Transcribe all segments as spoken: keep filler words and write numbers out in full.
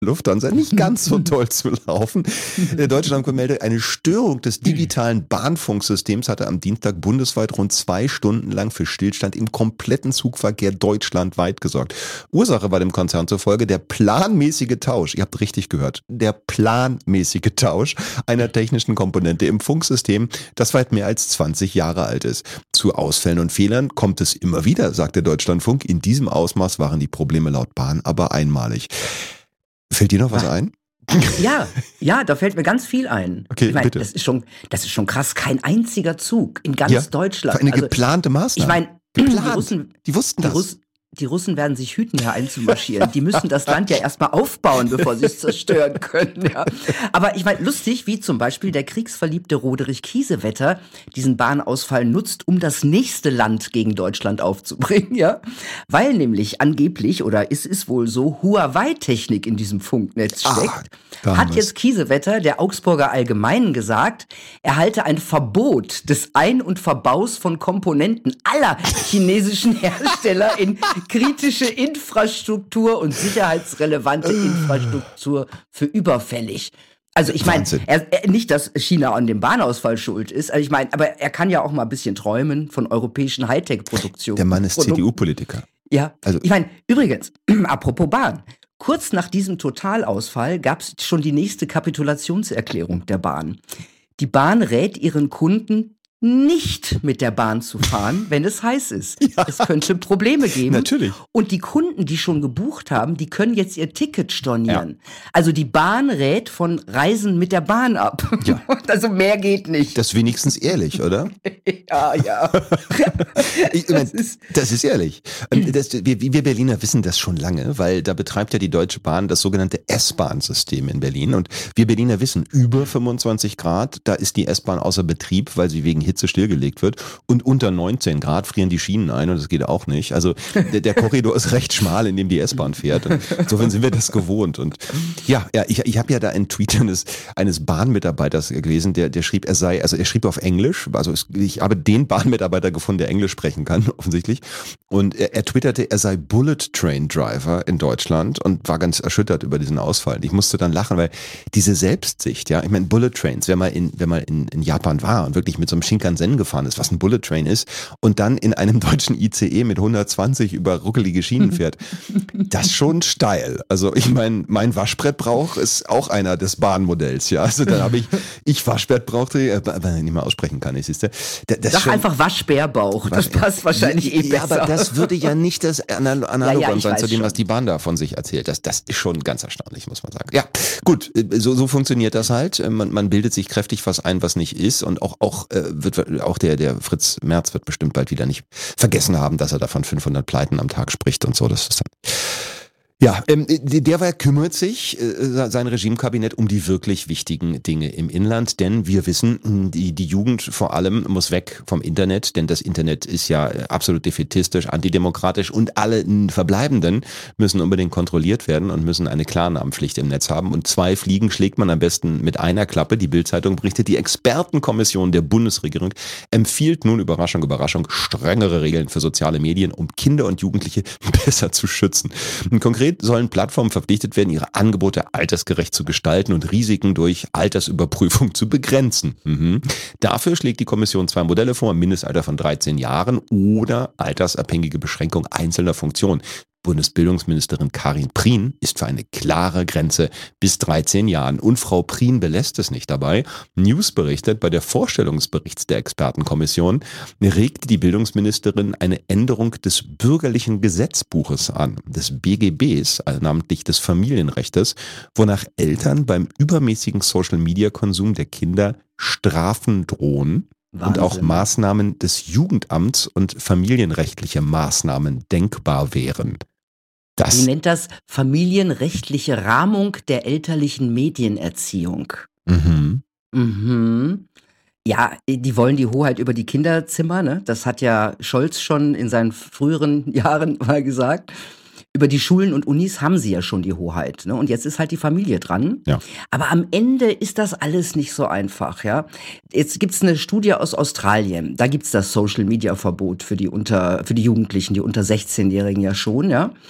Lufthansa nicht ganz so toll zu laufen. Der Deutschlandfunk meldet, eine Störung des digitalen Bahnfunksystems hatte am Dienstag bundesweit rund zwei Stunden lang für Stillstand im kompletten Zugverkehr deutschlandweit gesorgt. Ursache war dem Konzern zufolge der planmäßige Tausch, ihr habt richtig gehört, der planmäßige Tausch einer technischen Komponente im Funksystem, das weit mehr als zwanzig Jahre alt ist. Zu Ausfällen und Fehlern kommt es immer wieder, sagt der Deutschlandfunk. In diesem Ausmaß waren die Probleme laut Bahn aber einmalig. Fällt dir noch was ein? Ja, ja, da fällt mir ganz viel ein. Okay, ich meine, bitte. das ist schon, das ist schon krass. Kein einziger Zug in ganz Ja, Deutschland. Eine Also, geplante Maßnahme. ich meine, die Geplant. Russen, Die wussten die, das. Russen, die Russen werden sich hüten, hier einzumarschieren. Die müssen das Land ja erstmal aufbauen, bevor sie es zerstören können. Ja. Aber ich meine, lustig, wie zum Beispiel der kriegsverliebte Roderich Kiesewetter diesen Bahnausfall nutzt, um das nächste Land gegen Deutschland aufzubringen. Ja, weil nämlich angeblich, oder es ist wohl so, Huawei-Technik in diesem Funknetz Ah, steckt. da haben Hat wir's. jetzt Kiesewetter der Augsburger Allgemeinen gesagt, er halte ein Verbot des Ein- und Verbaus von Komponenten aller chinesischen Hersteller in kritische Infrastruktur und sicherheitsrelevante Infrastruktur für überfällig. Also ich meine, Wahnsinn. er, er, nicht, dass China an dem Bahnausfall schuld ist, also ich meine, aber er kann ja auch mal ein bisschen träumen von europäischen Hightech-Produktionen. Der Mann ist C D U-Politiker. Ja, Also- ich meine, übrigens, apropos Bahn, kurz nach diesem Totalausfall gab es schon die nächste Kapitulationserklärung der Bahn. Die Bahn rät ihren Kunden, nicht mit der Bahn zu fahren, wenn es heiß ist. Ja. Es könnte Probleme geben. Natürlich. Und die Kunden, die schon gebucht haben, die können jetzt ihr Ticket stornieren. Also die Bahn rät von Reisen mit der Bahn ab. Ja. Also mehr geht nicht. Das ist wenigstens ehrlich, oder? Ja, ja. Ich, mein, Das ist- das ist ehrlich. Und das, wir, wir Berliner wissen das schon lange, weil da betreibt ja die Deutsche Bahn das sogenannte S-Bahn-System in Berlin. Und wir Berliner wissen, über fünfundzwanzig Grad, da ist die S-Bahn außer Betrieb, weil sie wegen Hitze stillgelegt wird. Und unter neunzehn Grad frieren die Schienen ein und das geht auch nicht. Also der, der Korridor ist recht schmal, in dem die S-Bahn fährt. Und insofern sind wir das gewohnt. Und ja, ja ich, ich habe ja da einen Tweet eines, eines Bahnmitarbeiters gelesen, der, der schrieb, er sei, also er schrieb auf Englisch, also es, ich habe den Bahnmitarbeiter gefunden, der Englisch sprechen kann, offensichtlich. Und er, er twitterte, er sei Bullet Train Driver in Deutschland und war ganz erschüttert über diesen Ausfall. Ich musste dann lachen, weil diese Selbstsicht, ja, ich meine, Bullet Trains, wer mal in, wer mal in, in Japan war und wirklich mit so einem Shinkansen gefahren ist, was ein Bullet Train ist, und dann in einem deutschen I C E mit hundertzwanzig über ruckelige Schienen fährt, das ist schon steil. Also ich meine, mein Waschbrettbrauch ist auch einer des Bahnmodells, ja. Also dann habe ich, ich Waschbrettbrauch, aber nicht mal aussprechen kann, ich siehste. Das, das Sag schon, einfach Waschbärbauch. Das passt wahrscheinlich eh ja, besser. aber das würde ja nicht das Anal- Analogon Ja, ja, ich sein zu weiß dem, schon. was die Bahn da von sich erzählt. Das, das ist schon ganz erstaunlich, muss man sagen. Ja, gut, so, so funktioniert das halt. Man, man bildet sich kräftig was ein, was nicht ist. Und auch, auch, äh, wird, auch der, der Fritz Merz wird bestimmt bald wieder nicht vergessen haben, dass er da von fünfhundert Pleiten am Tag spricht und so. Das ist dann ja, ähm, derweil kümmert sich äh, sein Regimekabinett um die wirklich wichtigen Dinge im Inland, denn wir wissen, die, die Jugend vor allem muss weg vom Internet, denn das Internet ist ja absolut defätistisch, antidemokratisch und alle Verbleibenden müssen unbedingt kontrolliert werden und müssen eine Klarnamenpflicht im Netz haben. Und zwei Fliegen schlägt man am besten mit einer Klappe. Die Bild-Zeitung berichtet, die Expertenkommission der Bundesregierung empfiehlt nun, Überraschung, Überraschung, strengere Regeln für soziale Medien, um Kinder und Jugendliche besser zu schützen. Und konkret sollen Plattformen verpflichtet werden, ihre Angebote altersgerecht zu gestalten und Risiken durch Altersüberprüfung zu begrenzen. Mhm. Dafür schlägt die Kommission zwei Modelle vor, Mindestalter von dreizehn Jahren oder altersabhängige Beschränkung einzelner Funktionen. Bundesbildungsministerin Karin Prien ist für eine klare Grenze bis dreizehn Jahren. Und Frau Prien belässt es nicht dabei. News berichtet, bei der Vorstellung des Berichts der Expertenkommission regte die Bildungsministerin eine Änderung des bürgerlichen Gesetzbuches an, des B G Bs, also namentlich des Familienrechtes, wonach Eltern beim übermäßigen Social-Media-Konsum der Kinder Strafen drohen. Und auch Wahnsinn. Maßnahmen des Jugendamts und familienrechtliche Maßnahmen denkbar wären. Die Das, nennt das familienrechtliche Rahmung der elterlichen Medienerziehung. mhm. Mhm. Ja, die wollen die Hoheit über die Kinderzimmer, ne? Das hat ja Scholz schon in seinen früheren Jahren mal gesagt. Über die Schulen und Unis haben sie ja schon die Hoheit, ne? Und jetzt ist halt die Familie dran. Ja. Aber am Ende ist das alles nicht so einfach, ja. Jetzt gibt's eine Studie aus Australien. Da gibt's das Social-Media-Verbot für die unter, für die Jugendlichen, die unter sechzehnjährigen ja schon, ja.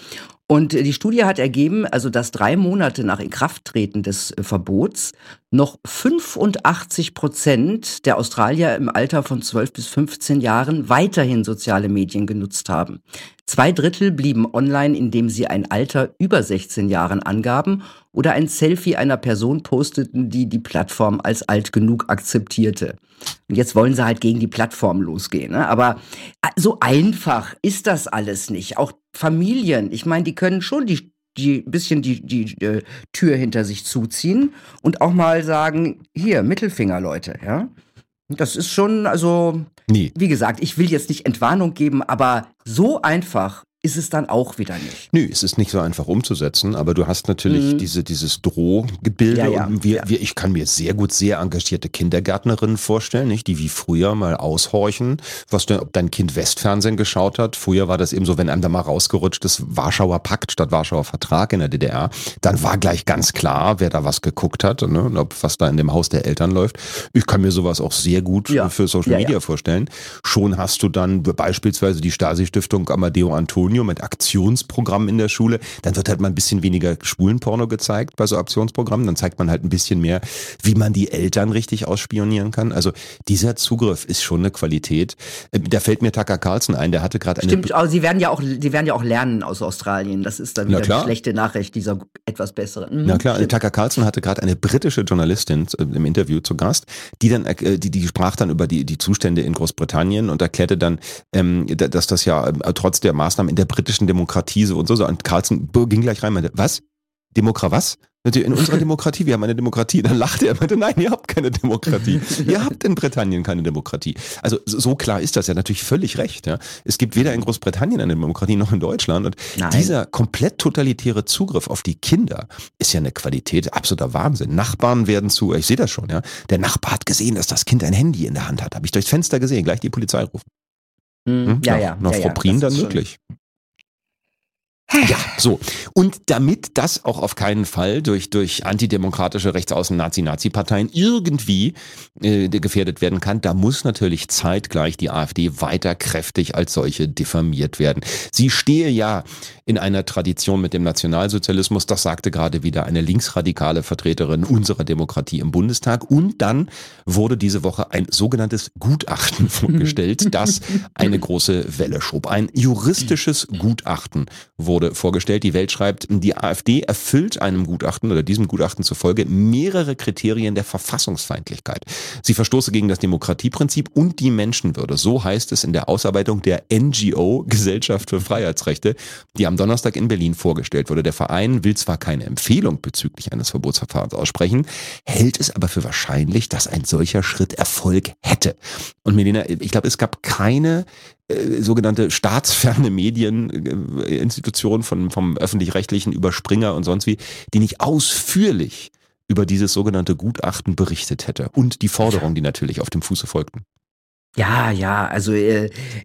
Und die Studie hat ergeben, also dass drei Monate nach Inkrafttreten des Verbots noch fünfundachtzig Prozent der Australier im Alter von zwölf bis fünfzehn Jahren weiterhin soziale Medien genutzt haben. Zwei Drittel blieben online, indem sie ein Alter über sechzehn Jahren angaben oder ein Selfie einer Person posteten, die die Plattform als alt genug akzeptierte. Und jetzt wollen sie halt gegen die Plattform losgehen. Ne? Aber so einfach ist das alles nicht. Auch Familien, ich meine, die können schon die die bisschen die die äh, Tür hinter sich zuziehen und auch mal sagen, hier, Mittelfinger, Leute, ja. Das ist schon, also, nee. Wie gesagt, ich will jetzt nicht Entwarnung geben, aber so einfach ist es dann auch wieder nicht. Nö, es ist nicht so einfach umzusetzen, aber du hast natürlich mhm. diese, dieses Drohgebilde ja, ja, und wir, ja. wir, ich kann mir sehr gut sehr engagierte Kindergärtnerinnen vorstellen, nicht, die wie früher mal aushorchen, was denn, ob dein Kind Westfernsehen geschaut hat. Früher war das eben so, wenn einem da mal rausgerutscht ist, Warschauer Pakt statt Warschauer Vertrag in der D D R, dann war gleich ganz klar, wer da was geguckt hat, ne, und ob was da in dem Haus der Eltern läuft. Ich kann mir sowas auch sehr gut ja. für Social ja, Media ja. vorstellen. Schon hast du dann beispielsweise die Stasi-Stiftung Amadeo Antonio mit Aktionsprogrammen in der Schule, dann wird halt mal ein bisschen weniger Schwulenporno gezeigt bei so Aktionsprogrammen, dann zeigt man halt ein bisschen mehr, wie man die Eltern richtig ausspionieren kann. Also dieser Zugriff ist schon eine Qualität. Da fällt mir Tucker Carlson ein, der hatte gerade eine... Stimmt, aber sie werden ja auch, die werden ja auch lernen aus Australien. Das ist dann wieder die schlechte Nachricht, dieser etwas bessere. Mhm, Na klar, stimmt. Tucker Carlson hatte gerade eine britische Journalistin im Interview zu Gast, die dann, die, die sprach dann über die, die Zustände in Großbritannien und erklärte dann, ähm, dass das ja trotz der Maßnahmen in der britischen Demokratie so und so, so. Und Carlson ging gleich rein und meinte, was? Demokra was? In unserer Demokratie, wir haben eine Demokratie. Dann lachte er und meinte, nein, ihr habt keine Demokratie. Ihr habt in Britannien keine Demokratie. Also so klar ist das ja natürlich völlig recht. Ja. Es gibt weder in Großbritannien eine Demokratie noch in Deutschland. Und nein. dieser komplett totalitäre Zugriff auf die Kinder ist ja eine Qualität, absoluter Wahnsinn. Nachbarn werden zu, ich sehe das schon, ja. Der Nachbar hat gesehen, dass das Kind ein Handy in der Hand hat. Habe ich durchs Fenster gesehen, gleich die Polizei rufen. Hm? Ja, noch, ja. Noch ja, Frau ja, Prien dann möglich. Ja, so. Und damit das auch auf keinen Fall durch, durch antidemokratische Rechtsaußen-Nazi-Nazi-Parteien irgendwie äh, gefährdet werden kann, da muss natürlich zeitgleich die AfD weiter kräftig als solche diffamiert werden. Sie stehe ja in einer Tradition mit dem Nationalsozialismus, das sagte gerade wieder eine linksradikale Vertreterin unserer Demokratie im Bundestag. Und dann wurde diese Woche ein sogenanntes Gutachten vorgestellt, das eine große Welle schob. Ein juristisches Gutachten wurde vorgestellt. Die Welt schreibt, die AfD erfüllt einem Gutachten oder diesem Gutachten zufolge mehrere Kriterien der Verfassungsfeindlichkeit. Sie verstoße gegen das Demokratieprinzip und die Menschenwürde. So heißt es in der Ausarbeitung der N G O Gesellschaft für Freiheitsrechte, die am Donnerstag in Berlin vorgestellt wurde. Der Verein will zwar keine Empfehlung bezüglich eines Verbotsverfahrens aussprechen, hält es aber für wahrscheinlich, dass ein solcher Schritt Erfolg hätte. Und Melina, ich glaube, es gab keine äh, sogenannte staatsferne Medieninstitution von vom öffentlich-rechtlichen über Springer und sonst wie, die nicht ausführlich über dieses sogenannte Gutachten berichtet hätte und die Forderungen, die natürlich auf dem Fuße folgten. Ja, ja, also äh,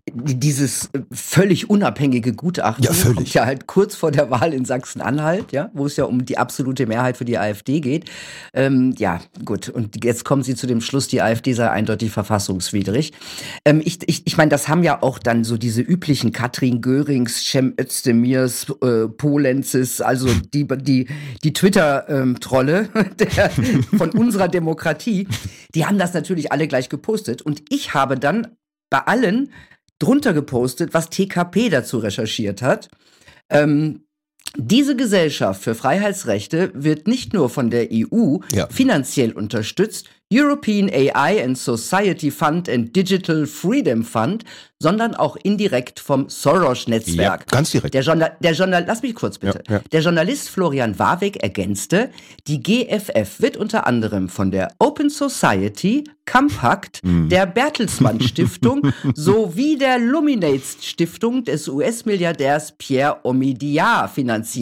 dieses völlig unabhängige Gutachten ja, völlig. kommt ja halt kurz vor der Wahl in Sachsen-Anhalt, ja, wo es ja um die absolute Mehrheit für die AfD geht. Ähm, ja, gut, und jetzt kommen Sie zu dem Schluss, die AfD sei eindeutig verfassungswidrig. Ähm, ich ich, ich meine, das haben ja auch dann so diese üblichen Katrin Göhrings, Cem Özdemirs, äh, Polenzis, also die, die, die Twitter-Trolle ähm, von unserer Demokratie, die haben das natürlich alle gleich gepostet und ich habe dann bei allen drunter gepostet, was T K P dazu recherchiert hat. Ähm, diese Gesellschaft für Freiheitsrechte wird nicht nur von der E U ja. finanziell unterstützt, European A I and Society Fund and Digital Freedom Fund, sondern auch indirekt vom Soros-Netzwerk. Ja, ganz direkt. Der Journal, der Journal, lass mich kurz bitte. Ja, ja. Der Journalist Florian Warwick ergänzte, die G F F wird unter anderem von der Open Society, Compact, mhm. der Bertelsmann Stiftung sowie der Luminates Stiftung des U S-Milliardärs Pierre Omidyar finanziert.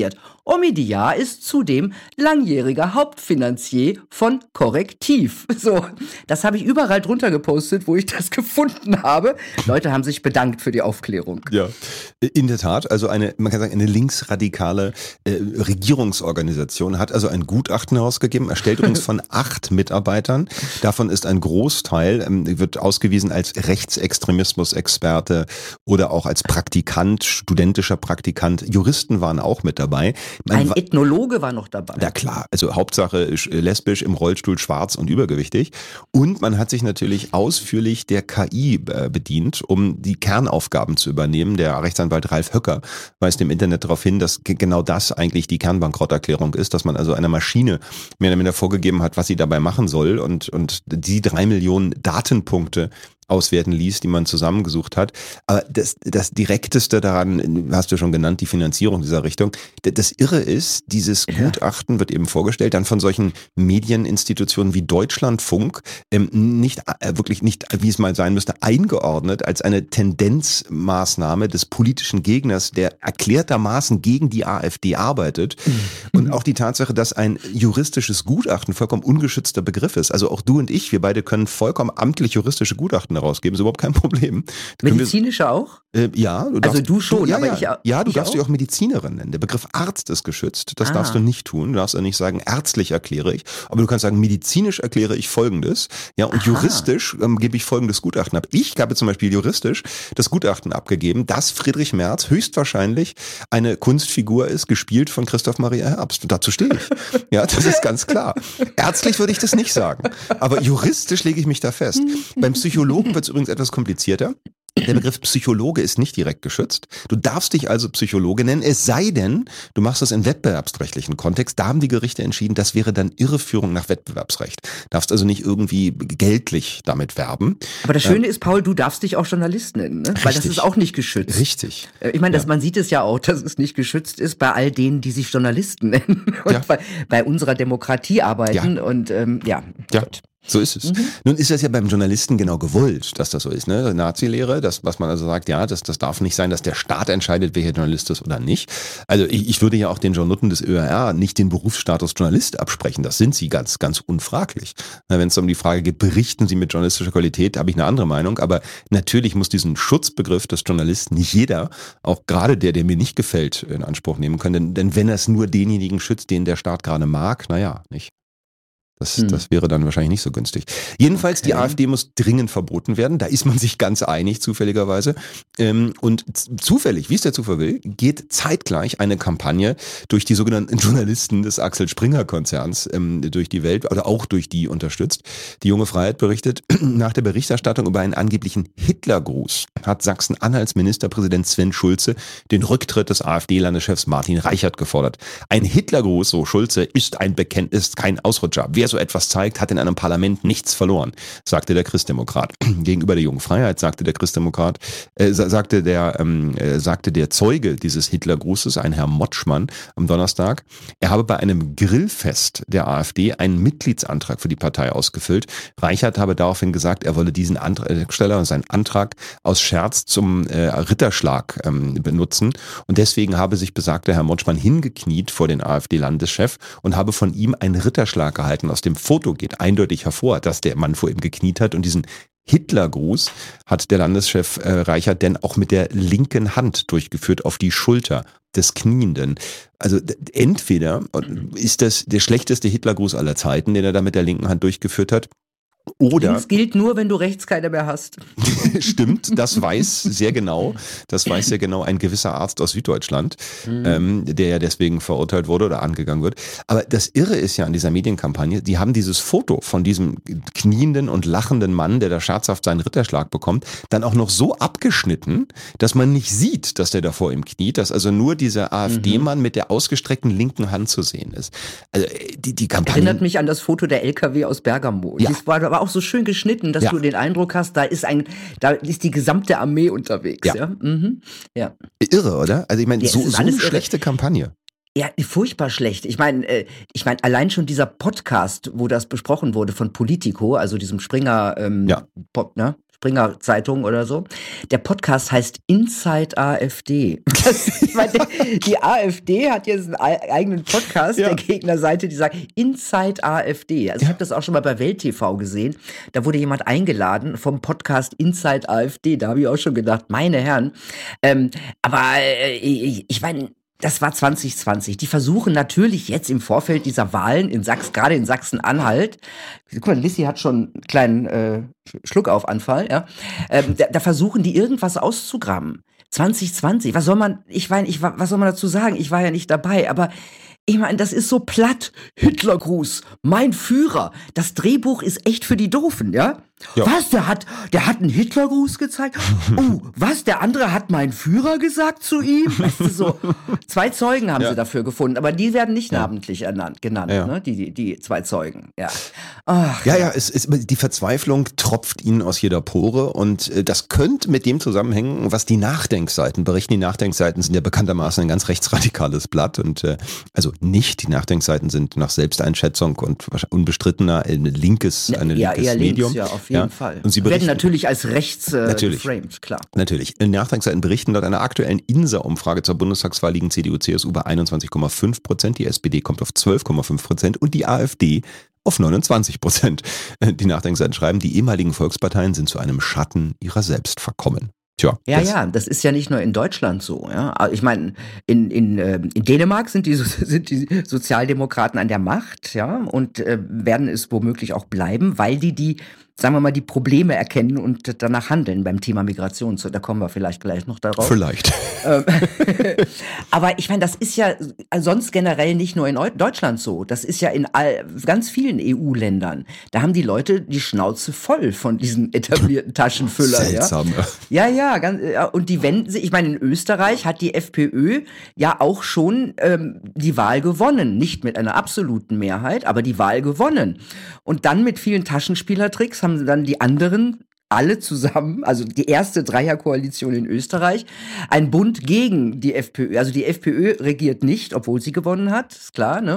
Omidyar ist zudem langjähriger Hauptfinanzier von Korrektiv. So, das habe ich überall drunter gepostet, wo ich das gefunden habe. Leute haben sich bedankt für die Aufklärung. Ja, in der Tat. Also eine, man kann sagen, eine linksradikale äh, Regierungsorganisation hat also ein Gutachten herausgegeben, erstellt übrigens von acht Mitarbeitern. Davon ist ein Großteil, ähm, wird ausgewiesen als Rechtsextremismus-Experte oder auch als Praktikant, studentischer Praktikant. Juristen waren auch mit dabei. Man Ein wa- Ethnologe war noch dabei. Na klar, also Hauptsache sch- lesbisch, im Rollstuhl, schwarz und übergewichtig. Und man hat sich natürlich ausführlich der K I äh, bedient, um die Kernaufgaben zu übernehmen. Der Rechtsanwalt Ralf Höcker weist im Internet darauf hin, dass ge- genau das eigentlich die Kernbankrotterklärung ist, dass man also einer Maschine mehr oder minder vorgegeben hat, was sie dabei machen soll und, und die drei Millionen Datenpunkte auswerten ließ, die man zusammengesucht hat. Aber das, das Direkteste daran, hast du schon genannt, die Finanzierung dieser Richtung. Das Irre ist, dieses Gutachten wird eben vorgestellt, dann von solchen Medieninstitutionen wie Deutschlandfunk, ähm, nicht äh, wirklich nicht, wie es mal sein müsste, eingeordnet als eine Tendenzmaßnahme des politischen Gegners, der erklärtermaßen gegen die AfD arbeitet. Mhm. Und auch die Tatsache, dass ein juristisches Gutachten vollkommen ungeschützter Begriff ist. Also auch du und ich, wir beide können vollkommen amtlich juristische Gutachten herausgeben, ist überhaupt kein Problem. Medizinische auch? Äh, ja. Du darfst, also du schon, du, ja, aber ja, ich auch. Ja, du ich darfst auch? dich auch Medizinerin nennen. Der Begriff Arzt ist geschützt. Das Ah. darfst du nicht tun. Du darfst ja nicht sagen, ärztlich erkläre ich. Aber du kannst sagen, medizinisch erkläre ich Folgendes. Ja, und Aha. juristisch ähm, gebe ich folgendes Gutachten ab. Ich habe zum Beispiel juristisch das Gutachten abgegeben, dass Friedrich Merz höchstwahrscheinlich eine Kunstfigur ist, gespielt von Christoph Maria Herbst. Und dazu stehe ich. Ja, das ist ganz klar. Ärztlich würde ich das nicht sagen. Aber juristisch lege ich mich da fest. Beim Psychologen wird es übrigens etwas komplizierter. Der Begriff Psychologe ist nicht direkt geschützt. Du darfst dich also Psychologe nennen, es sei denn, du machst es im wettbewerbsrechtlichen Kontext. Da haben die Gerichte entschieden, das wäre dann Irreführung nach Wettbewerbsrecht. Darfst also nicht irgendwie geldlich damit werben. Aber das Schöne ähm, ist, Paul, du darfst dich auch Journalist nennen, ne? Weil das ist auch nicht geschützt. Richtig. Ich meine, ja. man sieht es ja auch, dass es nicht geschützt ist bei all denen, die sich Journalisten nennen und ja. bei, bei unserer Demokratie arbeiten. Ja. Und ähm, ja, ja. Gott. So ist es. Mhm. Nun ist das ja beim Journalisten genau gewollt, dass das so ist, ne? Nazi-Lehre, das, was man also sagt, ja, das, das darf nicht sein, dass der Staat entscheidet, wer hier Journalist ist oder nicht. Also ich, ich würde ja auch den Journalisten des Ö R R nicht den Berufsstatus Journalist absprechen. Das sind sie ganz, ganz unfraglich. Wenn es um die Frage geht, berichten sie mit journalistischer Qualität, habe ich eine andere Meinung. Aber natürlich muss diesen Schutzbegriff des Journalisten nicht jeder, auch gerade der, der mir nicht gefällt, in Anspruch nehmen können. Denn, denn wenn es nur denjenigen schützt, den der Staat gerade mag, naja, nicht. Das, hm. das wäre dann wahrscheinlich nicht so günstig. Jedenfalls, okay. Die AfD muss dringend verboten werden. Da ist man sich ganz einig, zufälligerweise. Und zufällig, wie es der Zufall will, geht zeitgleich eine Kampagne durch die sogenannten Journalisten des Axel Springer Konzerns durch die Welt, oder auch durch die unterstützt. Die Junge Freiheit berichtet, nach der Berichterstattung über einen angeblichen Hitlergruß hat Sachsen-Anhalts Ministerpräsident Sven Schulze den Rücktritt des AfD-Landeschefs Martin Reichert gefordert. Ein Hitlergruß, so Schulze, ist ein Bekenntnis, kein Ausrutscher. Wer so etwas zeigt, hat in einem Parlament nichts verloren, sagte der Christdemokrat. Gegenüber der Jungen Freiheit sagte der Christdemokrat, äh, sagte der ähm, äh, sagte der Zeuge dieses Hitlergrußes, ein Herr Motschmann, am Donnerstag, er habe bei einem Grillfest der AfD einen Mitgliedsantrag für die Partei ausgefüllt. Reichert habe daraufhin gesagt, er wolle diesen Antragsteller und seinen Antrag aus Scherz zum äh, Ritterschlag ähm, benutzen und deswegen habe sich besagter Herr Motschmann hingekniet vor den AfD-Landeschef und habe von ihm einen Ritterschlag gehalten. Aus dem Foto geht eindeutig hervor, dass der Mann vor ihm gekniet hat und diesen Hitlergruß hat der Landeschef äh, Reichert denn auch mit der linken Hand durchgeführt auf die Schulter des Knienden. Also d- entweder ist das der schlechteste Hitlergruß aller Zeiten, den er da mit der linken Hand durchgeführt hat, oder das gilt nur, wenn du rechts keine mehr hast. Stimmt, das weiß sehr genau, das weiß sehr genau ein gewisser Arzt aus Süddeutschland, mhm. ähm, der ja deswegen verurteilt wurde oder angegangen wird. Aber das Irre ist ja an dieser Medienkampagne, die haben dieses Foto von diesem knienden und lachenden Mann, der da scherzhaft seinen Ritterschlag bekommt, dann auch noch so abgeschnitten, dass man nicht sieht, dass der da vor ihm kniet, dass also nur dieser AfD-Mann mhm. mit der ausgestreckten linken Hand zu sehen ist. Also die, die Kampagne erinnert mich an das Foto der L K W aus Bergamo. Ja. Das war aber auch so schön geschnitten, dass ja. du den Eindruck hast, da ist ein, da ist die gesamte Armee unterwegs. Ja, ja. Mhm. ja. Irre, oder? Also ich meine, ja, so, so eine irre. schlechte Kampagne. Ja, furchtbar schlecht. Ich meine, äh, ich meine, allein schon dieser Podcast, wo das besprochen wurde von Politico, also diesem Springer, ähm, ja. Pop, ne? Springer-Zeitung oder so. Der Podcast heißt Inside AfD. Das, ich meine, die AfD hat jetzt einen eigenen Podcast, ja. Der Gegnerseite, die sagt Inside AfD. Also ja. Ich habe das auch schon mal bei Welt T V gesehen. Da wurde jemand eingeladen vom Podcast Inside AfD. Da habe ich auch schon gedacht, meine Herren. Ähm, aber äh, ich, ich meine, das war zwanzig zwanzig. Die versuchen natürlich jetzt im Vorfeld dieser Wahlen in Sachsen, gerade in Sachsen-Anhalt, guck mal, Lissi hat schon einen kleinen äh, Schluckaufanfall, ja. Ähm, da, da versuchen die irgendwas auszugraben. zwanzig zwanzig, was soll man, ich meine, ich, was soll man dazu sagen? Ich war ja nicht dabei, aber ich meine, das ist so platt. Hitlergruß, mein Führer. Das Drehbuch ist echt für die Doofen, ja? Ja. Was, der hat, der hat einen Hitlergruß gezeigt? Oh, was, der andere hat meinen Führer gesagt zu ihm? Weißt du, so, zwei Zeugen haben ja. sie dafür gefunden, aber die werden nicht ja. namentlich ernannt, genannt, ja. ne? die, die, die zwei Zeugen, ja. Ach, ja, ja, es ist, die Verzweiflung tropft ihnen aus jeder Pore und äh, das könnte mit dem zusammenhängen, was die Nachdenkseiten berichten. Die Nachdenkseiten sind ja bekanntermaßen ein ganz rechtsradikales Blatt und äh, also nicht, die Nachdenkseiten sind nach Selbsteinschätzung und unbestrittener ein linkes, eine ja, linkes eher Medium. Links, ja, auf jeden ja. Fall. Und sie werden natürlich als rechts äh, natürlich. geframed, klar. Natürlich. In Nachdenkseiten berichten, laut einer aktuellen I N S A-Umfrage zur Bundestagswahl liegen C D U, C S U bei einundzwanzig Komma fünf Prozent, die S P D kommt auf zwölf Komma fünf Prozent und die AfD auf neunundzwanzig Prozent. Die Nachdenkseiten schreiben, die ehemaligen Volksparteien sind zu einem Schatten ihrer selbst verkommen. Tja, ja, das ja, das ist ja nicht nur in Deutschland so. Ja? Ich meine, in, in, in Dänemark sind die, sind die Sozialdemokraten an der Macht, ja, und äh, werden es womöglich auch bleiben, weil die die, sagen wir mal, die Probleme erkennen und danach handeln beim Thema Migration. So, da kommen wir vielleicht gleich noch darauf. Vielleicht. Aber ich meine, das ist ja sonst generell nicht nur in Deutschland so. Das ist ja in all, ganz vielen E U-Ländern. Da haben die Leute die Schnauze voll von diesen etablierten Taschenfüllern. Seltsam. Ja, ja, ja, ganz, und die wenden sich, ich meine, in Österreich hat die FPÖ ja auch schon ähm, die Wahl gewonnen. Nicht mit einer absoluten Mehrheit, aber die Wahl gewonnen. Und dann mit vielen Taschenspielertricks haben dann die anderen alle zusammen, also die erste Dreierkoalition in Österreich, ein Bund gegen die FPÖ. Also die FPÖ regiert nicht, obwohl sie gewonnen hat, ist klar, ne?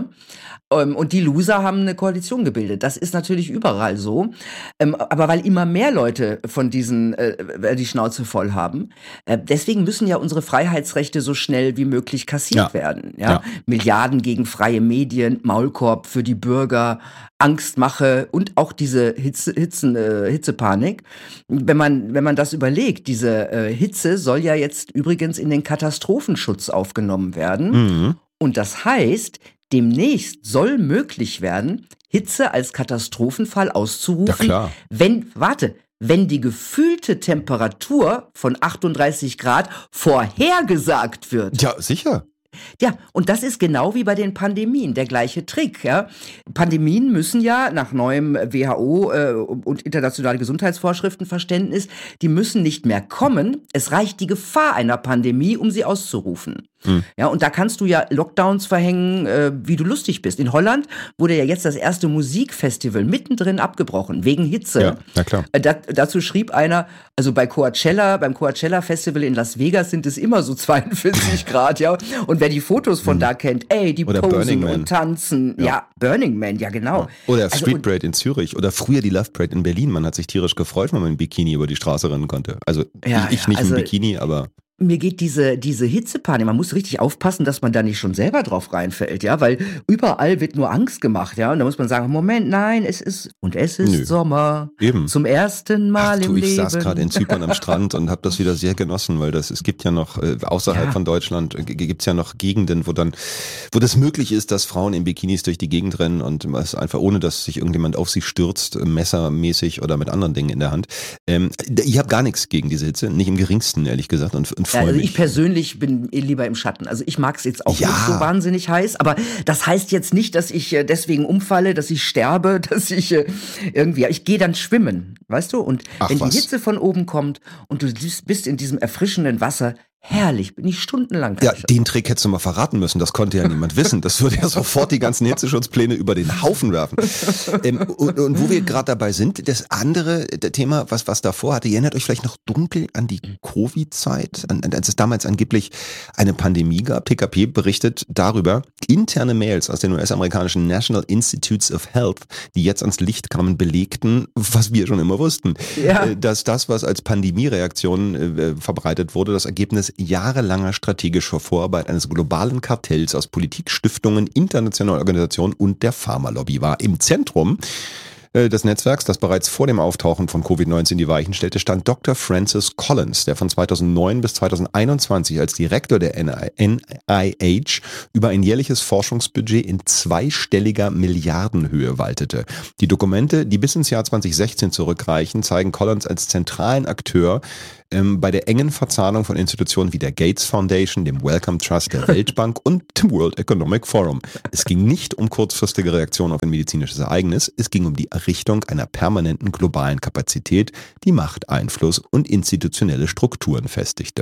Und die Loser haben eine Koalition gebildet. Das ist natürlich überall so. Aber weil immer mehr Leute von diesen äh, die Schnauze voll haben, äh, deswegen müssen ja unsere Freiheitsrechte so schnell wie möglich kassiert ja. werden. Ja? Ja. Milliarden gegen freie Medien, Maulkorb für die Bürger, Angstmache und auch diese Hitze, Hitzen, äh, Hitzepanik. Wenn man, wenn man das überlegt, diese äh, Hitze soll ja jetzt übrigens in den Katastrophenschutz aufgenommen werden. Mhm. Und das heißt, demnächst soll möglich werden, Hitze als Katastrophenfall auszurufen, ja, klar. wenn, warte, wenn die gefühlte Temperatur von achtunddreißig Grad vorhergesagt wird. Ja, sicher. Ja, und das ist genau wie bei den Pandemien, der gleiche Trick. Ja? Pandemien müssen ja nach neuem W H O äh, und internationale Gesundheitsvorschriftenverständnis, die müssen nicht mehr kommen. Es reicht die Gefahr einer Pandemie, um sie auszurufen. Hm. Ja, und da kannst du ja Lockdowns verhängen, äh, wie du lustig bist. In Holland wurde ja jetzt das erste Musikfestival mittendrin abgebrochen, wegen Hitze. Ja, na klar. Äh, da, dazu schrieb einer, also bei Coachella, beim Coachella Festival in Las Vegas sind es immer so zweiundvierzig Grad, ja. Und wer die Fotos von hm. da kennt, ey, die oder posen und tanzen. Ja. ja, Burning Man, ja genau. Ja. Oder also, Street Parade in Zürich oder früher die Love Parade in Berlin. Man hat sich tierisch gefreut, wenn man im Bikini über die Straße rennen konnte. Also ja, ich, ich ja, nicht also, im Bikini, aber... Mir geht diese, diese Hitzepanik, man muss richtig aufpassen, dass man da nicht schon selber drauf reinfällt, ja, weil überall wird nur Angst gemacht, ja, und da muss man sagen, Moment, nein, es ist, und es ist Nö. Sommer. Eben. Zum ersten Mal Ach, du, im ich Leben. Ich saß gerade in Zypern am Strand und habe das wieder sehr genossen, weil das, es gibt ja noch, äh, außerhalb ja. von Deutschland, äh, gibt es ja noch Gegenden, wo dann, wo das möglich ist, dass Frauen in Bikinis durch die Gegend rennen und es einfach, ohne dass sich irgendjemand auf sie stürzt, messermäßig oder mit anderen Dingen in der Hand. Ähm, ich habe gar nichts gegen diese Hitze, nicht im geringsten, ehrlich gesagt, und, und freue ja, also mich. Ich persönlich Ich bin lieber im Schatten. Also ich mag es jetzt auch ja. nicht so wahnsinnig heiß, aber das heißt jetzt nicht, dass ich deswegen umfalle, dass ich sterbe, dass ich irgendwie, ich gehe dann schwimmen, weißt du? Und Ach, wenn was? die Hitze von oben kommt und du bist in diesem erfrischenden Wasser, Herrlich, bin ich stundenlang. Ja, den Trick hättest du mal verraten müssen, das konnte ja niemand wissen. Das würde ja sofort die ganzen Hitzeschutzpläne über den Haufen werfen. Ähm, und, und wo wir gerade dabei sind, das andere Thema, was, was davor hatte, ihr erinnert euch vielleicht noch dunkel an die Covid-Zeit, an, als es damals angeblich eine Pandemie gab. P K P berichtet darüber, interne Mails aus den U S-amerikanischen National Institutes of Health, die jetzt ans Licht kamen, belegten, was wir schon immer wussten, Ja. dass das, was als Pandemiereaktion äh, verbreitet wurde, das Ergebnis jahrelanger strategischer Vorarbeit eines globalen Kartells aus Politik, Stiftungen, internationalen Organisationen und der Pharmalobby war. Im Zentrum des Netzwerks, das bereits vor dem Auftauchen von Covid neunzehn die Weichen stellte, stand Doktor Francis Collins, der von zweitausendneun bis zweitausendeinundzwanzig als Direktor der N I H über ein jährliches Forschungsbudget in zweistelliger Milliardenhöhe waltete. Die Dokumente, die bis ins Jahr zweitausendsechzehn zurückreichen, zeigen Collins als zentralen Akteur ähm, bei der engen Verzahnung von Institutionen wie der Gates Foundation, dem Wellcome Trust der Weltbank und dem World Economic Forum. Es ging nicht um kurzfristige Reaktionen auf ein medizinisches Ereignis, es ging um die Errichtung einer permanenten globalen Kapazität, die Macht, Einfluss und institutionelle Strukturen festigte.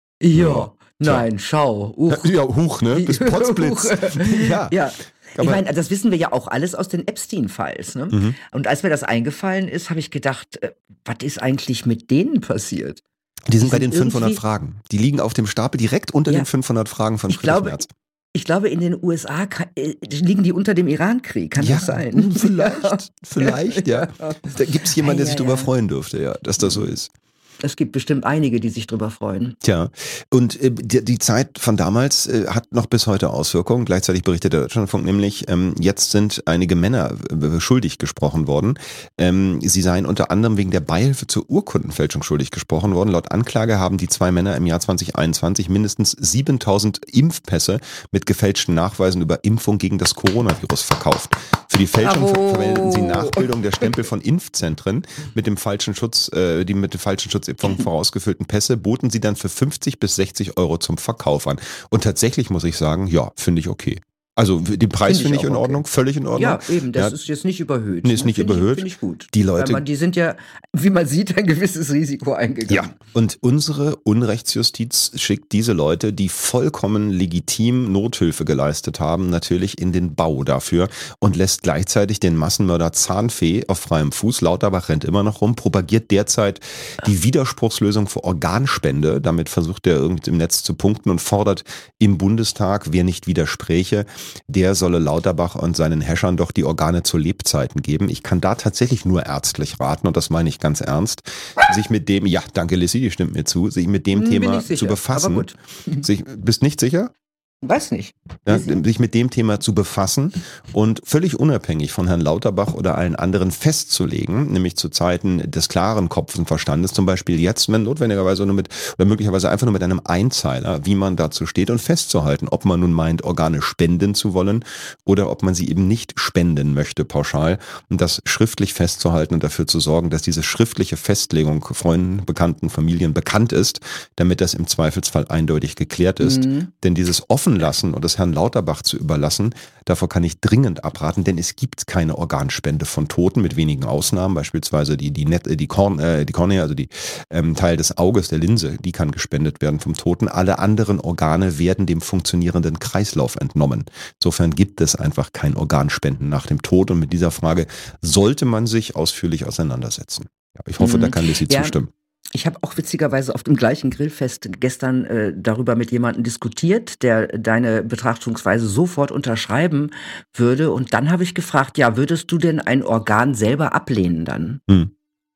Ja, nein, schau. Uch. Ja, huch, ne? Bis Potzblitz. ja. ja. Ich meine, das wissen wir ja auch alles aus den Epstein-Files. Ne? Mhm. Und als mir das eingefallen ist, habe ich gedacht, äh, was ist eigentlich mit denen passiert? Die sind, die bei sind den fünfhundert Fragen. Die liegen auf dem Stapel direkt unter ja. den fünfhundert Fragen von Friedrich Merz. Ich glaube, in den U S A kann, äh, liegen die unter dem Irankrieg. Kann ja, das sein? Vielleicht, vielleicht, ja. Da gibt es jemanden, der sich ja, darüber ja. freuen dürfte, ja, dass das so ist. Es gibt bestimmt einige, die sich drüber freuen. Tja, und äh, die, die Zeit von damals äh, hat noch bis heute Auswirkungen. Gleichzeitig berichtet der Deutschlandfunk nämlich, ähm, jetzt sind einige Männer äh, schuldig gesprochen worden. Ähm, sie seien unter anderem wegen der Beihilfe zur Urkundenfälschung schuldig gesprochen worden. Laut Anklage haben die zwei Männer im Jahr zweitausendeinundzwanzig mindestens siebentausend Impfpässe mit gefälschten Nachweisen über Impfung gegen das Coronavirus verkauft. Für die Fälschung oh. verwendeten sie Nachbildung der Stempel von Impfzentren mit dem falschen Schutz, äh, die mit dem falschen Schutz von vorausgefüllten Pässe, boten sie dann für fünfzig bis sechzig Euro zum Verkauf an. Und tatsächlich muss ich sagen, ja, finde ich okay. Also den Preis finde ich, find ich in Ordnung, okay. Völlig in Ordnung. Ja, eben, das ja. ist jetzt nicht überhöht. Nee, ist nicht find überhöht. Finde ich gut. Die Leute, Weil man, die sind ja, wie man sieht, ein gewisses Risiko eingegangen. Ja, und unsere Unrechtsjustiz schickt diese Leute, die vollkommen legitim Nothilfe geleistet haben, natürlich in den Bau dafür und lässt gleichzeitig den Massenmörder Zahnfee auf freiem Fuß. Lauterbach rennt immer noch rum, propagiert derzeit die Widerspruchslösung für Organspende. Damit versucht er irgendwie im Netz zu punkten und fordert im Bundestag, wer nicht widerspräche, der solle Lauterbach und seinen Häschern doch die Organe zu Lebzeiten geben. Ich kann da tatsächlich nur ärztlich raten, und das meine ich ganz ernst, sich mit dem, ja, danke Lissy, die stimmt mir zu, sich mit dem Bin Thema sicher, zu befassen. aber gut. Sich, bist nicht sicher? Weiß nicht. Ja, sich mit dem Thema zu befassen und völlig unabhängig von Herrn Lauterbach oder allen anderen festzulegen, nämlich zu Zeiten des klaren Kopf und Verstandes, zum Beispiel jetzt, wenn notwendigerweise nur mit, oder möglicherweise einfach nur mit einem Einzeiler, wie man dazu steht und festzuhalten, ob man nun meint, Organe spenden zu wollen oder ob man sie eben nicht spenden möchte pauschal und das schriftlich festzuhalten und dafür zu sorgen, dass diese schriftliche Festlegung Freunden, Bekannten, Familien bekannt ist, damit das im Zweifelsfall eindeutig geklärt ist. Mhm. Denn dieses offen lassen und das Herrn Lauterbach zu überlassen, davor kann ich dringend abraten, denn es gibt keine Organspende von Toten, mit wenigen Ausnahmen, beispielsweise die die Net, die, Korn, äh, die Kornea, also die ähm, Teil des Auges, der Linse, die kann gespendet werden vom Toten. Alle anderen Organe werden dem funktionierenden Kreislauf entnommen. Insofern gibt es einfach kein Organspenden nach dem Tod und mit dieser Frage sollte man sich ausführlich auseinandersetzen. Ja, ich hoffe, mhm. da kann Lissy ja. zustimmen. Ich habe auch witzigerweise auf dem gleichen Grillfest gestern äh, darüber mit jemandem diskutiert, der deine Betrachtungsweise sofort unterschreiben würde. Und dann habe ich gefragt, ja, würdest du denn ein Organ selber ablehnen dann? Hm.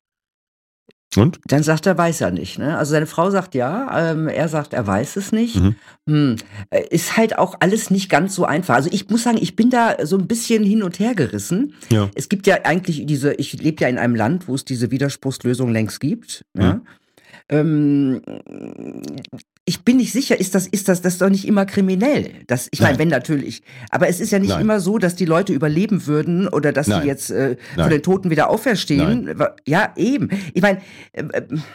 Und? Dann sagt er, weiß er nicht. Ne? Also seine Frau sagt ja, ähm, er sagt, er weiß es nicht. Mhm. Hm. Ist halt auch alles nicht ganz so einfach. Also ich muss sagen, ich bin da so ein bisschen hin und her gerissen. Ja. Es gibt ja eigentlich diese, ich lebe ja in einem Land, wo es diese Widerspruchslösung längst gibt. Mhm. Ja? Ähm, ich bin nicht sicher, ist das, ist das, das ist doch nicht immer kriminell. Das, ich meine, wenn natürlich. Aber es ist ja nicht Nein. immer so, dass die Leute überleben würden oder dass Nein. die jetzt äh, von den Toten wieder auferstehen. Nein. Ja, eben. Ich meine, äh,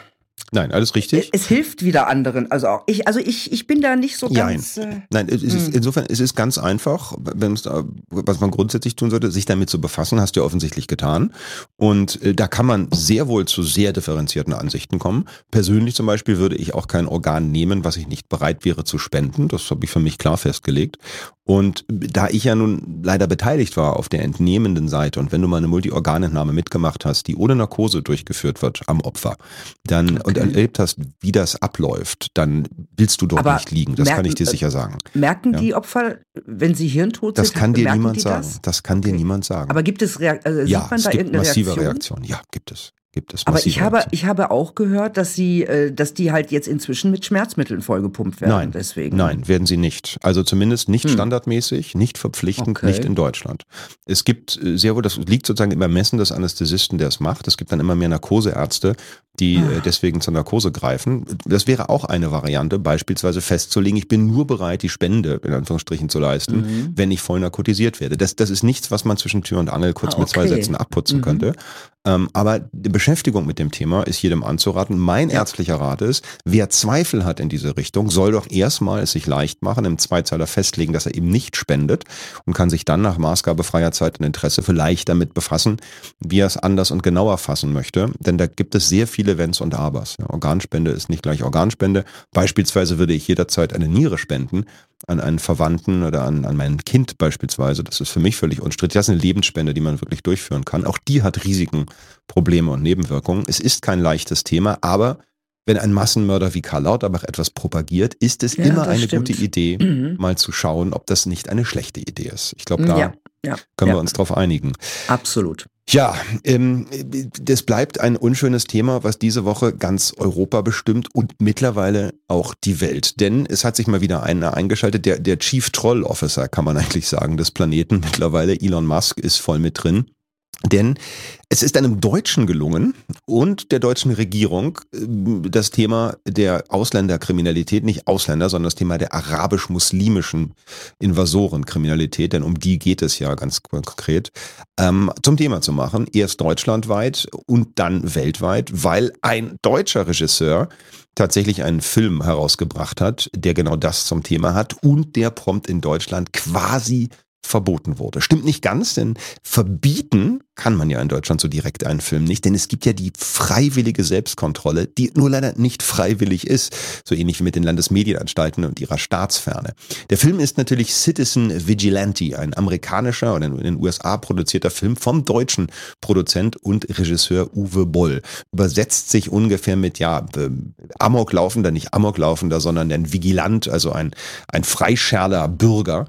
Nein, alles richtig. Es hilft wieder anderen. Also auch ich, also ich, ich bin da nicht so ganz. Nein, äh, Nein es ist, insofern es ist ganz einfach, wenn es da, was man grundsätzlich tun sollte, sich damit zu befassen, hast du ja offensichtlich getan. Und äh, da kann man sehr wohl zu sehr differenzierten Ansichten kommen. Persönlich zum Beispiel würde ich auch kein Organ nehmen, was ich nicht bereit wäre zu spenden. Das habe ich für mich klar festgelegt. Und da ich ja nun leider beteiligt war auf der entnehmenden Seite und wenn du mal eine Multiorganentnahme mitgemacht hast, die ohne Narkose durchgeführt wird am Opfer, dann Okay. und erlebt hast, wie das abläuft, dann willst du dort Aber nicht liegen. Das merken, kann ich dir sicher sagen. Merken Ja. die Opfer, wenn sie hirntot Das sind? kann dir merken niemand die sagen. Das? Das kann dir Okay. niemand sagen. Aber gibt es Reak also ja, sieht man es da gibt irgendeine massive Reaktion? Reaktionen. Ja, gibt es. Gibt es Aber ich habe, Reaktionen. ich habe auch gehört, dass sie, äh, dass die halt jetzt inzwischen mit Schmerzmitteln vollgepumpt werden. Nein, deswegen. nein, werden sie nicht. Also zumindest nicht Hm. standardmäßig, nicht verpflichtend, Okay. nicht in Deutschland. Es gibt äh, sehr wohl, das liegt sozusagen im Ermessen des Anästhesisten, der es macht. Es gibt dann immer mehr Narkoseärzte, die Ah. äh, deswegen zur Narkose greifen. Das wäre auch eine Variante, beispielsweise festzulegen, ich bin nur bereit, die Spende in Anführungsstrichen zu leisten, Mhm. wenn ich voll narkotisiert werde. Das, das ist nichts, was man zwischen Tür und Angel kurz Ah, mit zwei okay. Sätzen abputzen Mhm. könnte. Ähm, aber die Beschäftigung mit dem Thema ist jedem anzuraten. Mein Ja. ärztlicher Rat ist, wer Zweifel hat in diese Richtung, soll doch erstmal es sich leicht machen, im Zweizeiler festlegen, dass er eben nicht spendet und kann sich dann nach Maßgabe freier Zeit und Interesse vielleicht damit befassen, wie er es anders und genauer fassen möchte. Denn da gibt es sehr viele Wenns und Abers. Ja, Organspende ist nicht gleich Organspende. Beispielsweise würde ich jederzeit eine Niere spenden an einen Verwandten oder an, an mein Kind beispielsweise. Das ist für mich völlig unstrittig. Das ist eine Lebensspende, die man wirklich durchführen kann. Auch die hat Risiken, Probleme und Nebenwirkungen. Es ist kein leichtes Thema, aber wenn ein Massenmörder wie Karl Lauterbach etwas propagiert, ist es Ja, immer das eine stimmt. gute Idee, Mhm. mal zu schauen, ob das nicht eine schlechte Idee ist. Ich glaube, da Ja, ja, können ja. wir uns drauf einigen. Absolut. Ja, ähm, das bleibt ein unschönes Thema, was diese Woche ganz Europa bestimmt und mittlerweile auch die Welt. Denn es hat sich mal wieder einer eingeschaltet, der, der Chief Troll Officer, kann man eigentlich sagen, des Planeten mittlerweile. Elon Musk ist voll mit drin. Denn es ist einem Deutschen gelungen und der deutschen Regierung das Thema der Ausländerkriminalität, nicht Ausländer, sondern das Thema der arabisch-muslimischen Invasorenkriminalität, denn um die geht es ja ganz konkret, ähm, zum Thema zu machen. Erst deutschlandweit und dann weltweit, weil ein deutscher Regisseur tatsächlich einen Film herausgebracht hat, der genau das zum Thema hat und der prompt in Deutschland quasi verboten wurde. Stimmt nicht ganz, denn verbieten kann man ja in Deutschland so direkt einen Film nicht, denn es gibt ja die freiwillige Selbstkontrolle, die nur leider nicht freiwillig ist, so ähnlich wie mit den Landesmedienanstalten und ihrer Staatsferne. Der Film ist natürlich Citizen Vigilante, ein amerikanischer oder in den U S A produzierter Film vom deutschen Produzent und Regisseur Uwe Boll. Übersetzt sich ungefähr mit, ja, Amoklaufender, nicht Amoklaufender, sondern ein Vigilant, also ein, ein Freischärler Bürger,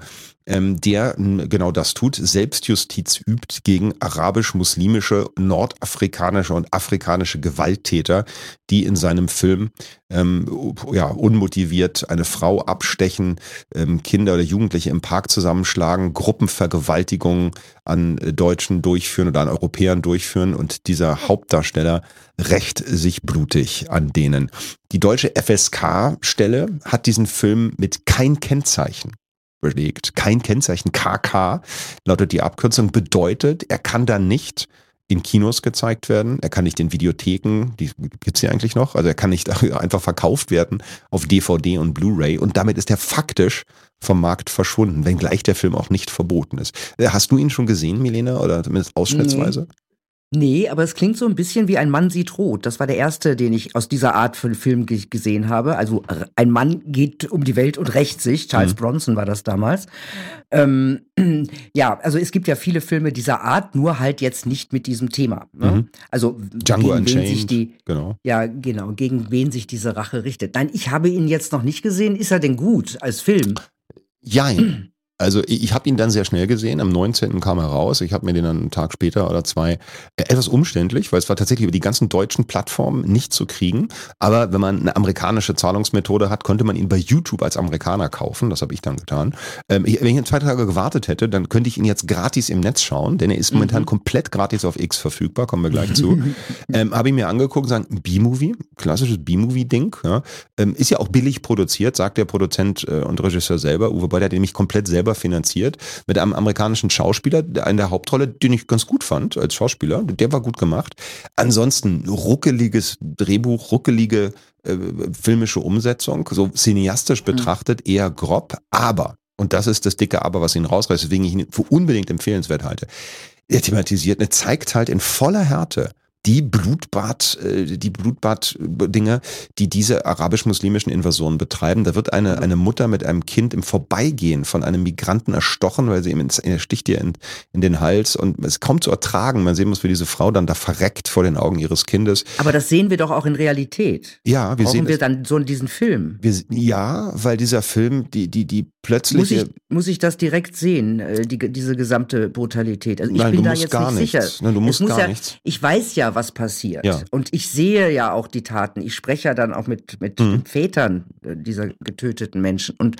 der genau das tut, Selbstjustiz übt gegen arabisch-muslimische, nordafrikanische und afrikanische Gewalttäter, die in seinem Film ähm, ja, unmotiviert eine Frau abstechen, ähm, Kinder oder Jugendliche im Park zusammenschlagen, Gruppenvergewaltigungen an Deutschen durchführen oder an Europäern durchführen und dieser Hauptdarsteller rächt sich blutig an denen. Die deutsche F S K-Stelle hat diesen Film mit kein Kennzeichen belegt. Kein Kennzeichen, K K lautet die Abkürzung, bedeutet, er kann dann nicht in Kinos gezeigt werden, er kann nicht in Videotheken, die gibt's hier eigentlich noch, also er kann nicht einfach verkauft werden auf D V D und Blu-ray und damit ist er faktisch vom Markt verschwunden, wenngleich der Film auch nicht verboten ist. Hast du ihn schon gesehen, Milena, oder zumindest ausschnittsweise? Nee. Nee, aber es klingt so ein bisschen wie Ein Mann sieht rot. Das war der erste, den ich aus dieser Art von Film ge- gesehen habe. Also ein Mann geht um die Welt und rächt sich. Charles mhm. Bronson war das damals. Ähm, ja, also es gibt ja viele Filme dieser Art, nur halt jetzt nicht mit diesem Thema. Ne? Mhm. Also Django gegen wen Unchained, sich die, genau. Ja, genau, gegen wen sich diese Rache richtet. Nein, ich habe ihn jetzt noch nicht gesehen. Ist er denn gut als Film? Jein. Also ich, ich habe ihn dann sehr schnell gesehen, am neunzehnten kam er raus, ich habe mir den dann einen Tag später oder zwei, äh, etwas umständlich, weil es war tatsächlich über die ganzen deutschen Plattformen nicht zu kriegen, aber wenn man eine amerikanische Zahlungsmethode hat, konnte man ihn bei YouTube als Amerikaner kaufen, das habe ich dann getan. Ähm, ich, wenn ich zwei Tage gewartet hätte, dann könnte ich ihn jetzt gratis im Netz schauen, denn er ist momentan mhm. komplett gratis auf X verfügbar, kommen wir gleich zu. ähm, habe ich mir angeguckt und sagen, B-Movie, klassisches B-Movie-Ding, ja, ähm, ist ja auch billig produziert, sagt der Produzent äh, und Regisseur selber, Uwe Boll, der hat nämlich komplett selber selber finanziert, mit einem amerikanischen Schauspieler in der Hauptrolle, den ich ganz gut fand als Schauspieler. Der war gut gemacht. Ansonsten ruckeliges Drehbuch, ruckelige äh, filmische Umsetzung, so cineastisch betrachtet eher grob, aber, und das ist das dicke Aber, was ihn rausreißt, weswegen ich ihn für unbedingt empfehlenswert halte, er thematisiert, er zeigt halt in voller Härte die Blutbad, die Blutbad-Dinge, die diese arabisch-muslimischen Invasionen betreiben. Da wird eine, eine Mutter mit einem Kind im Vorbeigehen von einem Migranten erstochen, weil sie ihm ins, er sticht ihr in, in den Hals und es kaum zu ertragen. Man sehen muss, wie diese Frau dann da verreckt vor den Augen ihres Kindes. Aber das sehen wir doch auch in Realität. Ja, wir Brauchen sehen wir dann so diesen Film? Wir, ja, weil dieser Film, die, die, die plötzlich. Muss ich, muss ich das direkt sehen, die, diese gesamte Brutalität? Also ich Nein, bin du da musst jetzt gar nicht nichts. sicher. Nein, du musst muss gar ja, nichts. Ich weiß ja, was passiert. Ja. Und ich sehe ja auch die Taten. Ich spreche ja dann auch mit, mit Mhm. den Vätern dieser getöteten Menschen. Und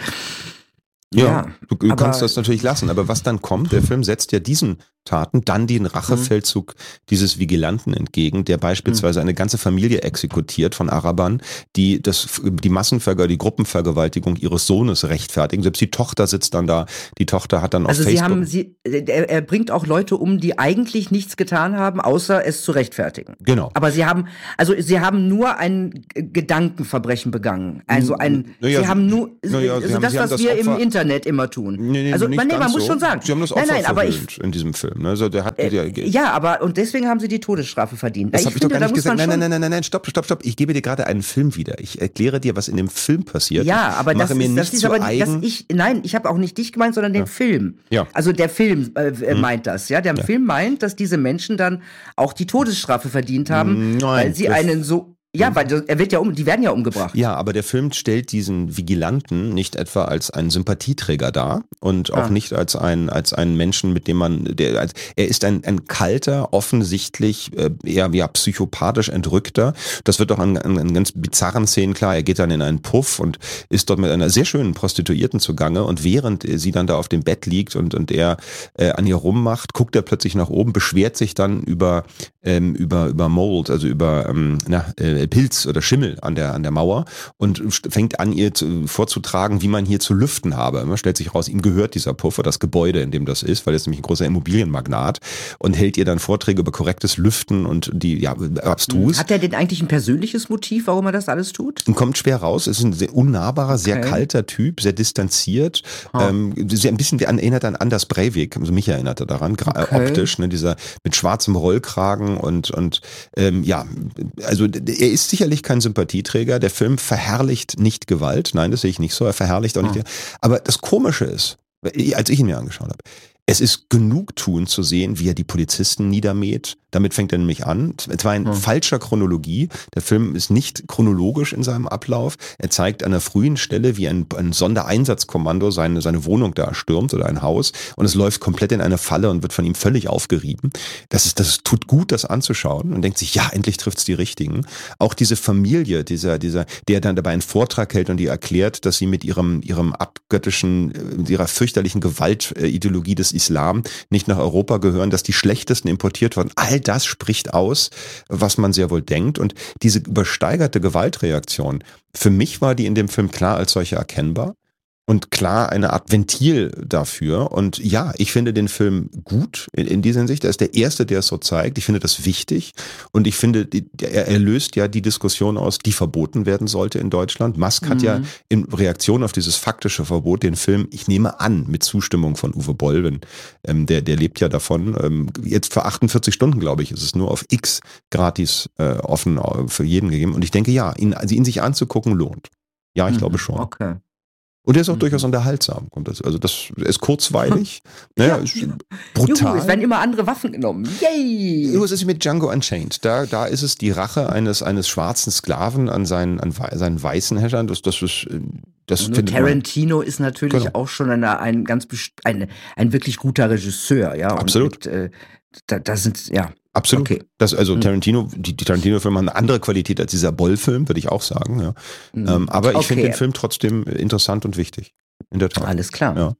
Ja, ja, du, du aber- kannst das natürlich lassen, aber was dann kommt, der Film setzt ja diesen Taten dann den Rachefeldzug dieses Vigilanten entgegen, der beispielsweise eine ganze Familie exekutiert von Arabern, die das, die Massenvergewaltigung, die Gruppenvergewaltigung ihres Sohnes rechtfertigen. Selbst die Tochter sitzt dann da, die Tochter hat dann auf Also sie Facebook... haben, sie, er, er bringt auch Leute um, die eigentlich nichts getan haben, außer es zu rechtfertigen. Genau. Aber sie haben, also sie haben nur ein Gedankenverbrechen begangen. Also ein, Naja, sie haben nur, naja, sie also haben- das, sie haben was das wir im Opfer- Internet immer tun. Nee, nee, also nicht man, nee, man ganz muss so. schon sagen. Sie haben das nein, Opfer nein, aber ich, verhöhnt in diesem Film. Also der hat... äh, der, ja, aber und deswegen haben sie die Todesstrafe verdient. Das Ich habe ich doch finde, gar da nicht muss man gesagt. Nein, schon- nein, nein, nein, nein, stopp, stopp, stopp. Ich gebe dir gerade einen Film wieder. Ich erkläre dir, was in dem Film passiert. Ja, aber ich das mache mir ist, nicht das ist zu aber nicht, dass eigen. ich, nein, ich habe auch nicht dich gemeint, sondern den Film. Ja. Also der Film äh, äh, meint das, ja. Der Ja. Film meint, dass diese Menschen dann auch die Todesstrafe verdient haben, Nein, weil sie das- einen so, ja, weil das- er wird ja um, die werden ja umgebracht. Ja, aber der Film stellt diesen Vigilanten nicht etwa als einen Sympathieträger dar und auch Ah. nicht als einen als einen Menschen, mit dem man, der, als, er ist ein, ein kalter, offensichtlich äh, eher ja, psychopathisch entrückter. Das wird auch an, an, an ganz bizarren Szenen klar. Er geht dann in einen Puff und ist dort mit einer sehr schönen Prostituierten zugange und während sie dann da auf dem Bett liegt und, und er äh, an ihr rummacht, guckt er plötzlich nach oben, beschwert sich dann über ähm, über über Mold, also über ähm, na, äh, Pilz oder Schimmel an der an der Mauer und fängt an, ihr zu, vorzutragen, wie man hier zu lüften habe. Man stellt sich raus, ihm gehört dieser Puff oder das Gebäude, in dem das ist, weil er ist nämlich ein großer Immobilienmagnat und hält ihr dann Vorträge über korrektes Lüften und die ja abstrus. Hat er denn eigentlich ein persönliches Motiv, warum er das alles tut? Und kommt schwer raus, ist ein sehr unnahbarer, sehr Okay. kalter Typ, sehr distanziert, Ah. ähm, sehr ein bisschen an, erinnert an Anders Breivik, also mich erinnert er daran, gra- Okay. optisch, ne, dieser mit schwarzem Rollkragen und, und ähm, ja, also er ist sicherlich kein Sympathieträger, der Film verherrlicht nicht Gewalt, nein, das sehe ich nicht so, er verherrlicht auch Ah. nicht, aber das Komische ist, als ich ihn mir angeschaut habe, es ist Genugtuung zu sehen, wie er die Polizisten niedermäht. Damit fängt er nämlich an. Zwar in Hm. falscher Chronologie. Der Film ist nicht chronologisch in seinem Ablauf. Er zeigt an einer frühen Stelle, wie ein, ein Sondereinsatzkommando seine, seine Wohnung da stürmt oder ein Haus und es läuft komplett in eine Falle und wird von ihm völlig aufgerieben. Das ist, das tut gut, das anzuschauen und denkt sich, ja, endlich trifft's die Richtigen. Auch diese Familie, dieser, dieser, der dann dabei einen Vortrag hält und die erklärt, dass sie mit ihrem, ihrem abgöttischen, äh, ihrer fürchterlichen Gewaltideologie des Islam nicht nach Europa gehören, dass die schlechtesten importiert wurden. All das spricht aus, was man sehr wohl denkt. Und diese übersteigerte Gewaltreaktion, für mich war die in dem Film klar als solche erkennbar. Und klar eine Art Ventil dafür. Und ja, ich finde den Film gut in, in dieser Hinsicht. Er ist der Erste, der es so zeigt. Ich finde das wichtig. Und ich finde, die, er, er löst ja die Diskussion aus, die verboten werden sollte in Deutschland. Musk Mhm. hat ja in Reaktion auf dieses faktische Verbot den Film, ich nehme an, mit Zustimmung von Uwe Boll, ähm, der, der lebt ja davon, ähm, jetzt für achtundvierzig Stunden, glaube ich, ist es nur auf X gratis äh, offen äh, für jeden gegeben. Und ich denke, ja, ihn, also ihn sich anzugucken lohnt. Ja, ich Mhm. glaube schon. Okay. Und der ist auch Mhm. durchaus unterhaltsam. Kommt das, also das ist kurzweilig, naja, Ja. ist Juhu, brutal. es werden immer andere Waffen genommen. Yay! Was ist mit Django Unchained? Da, da ist es die Rache eines, eines schwarzen Sklaven an seinen, an wei- seinen weißen Herrschern. Das, das ist, äh, das Nur findet man- Tarantino ist natürlich Genau. auch schon eine, ein ganz best- ein, ein wirklich guter Regisseur, ja. Und Absolut. Mit, äh, da, da sind ja. Absolut. Okay. Das, also Mhm. Tarantino, die, die Tarantino-Filme haben eine andere Qualität als dieser Boll-Film, würde ich auch sagen. Ja. Mhm. Ähm, aber ich Okay. finde den Film trotzdem interessant und wichtig. In der Tat. Alles klar. Ja.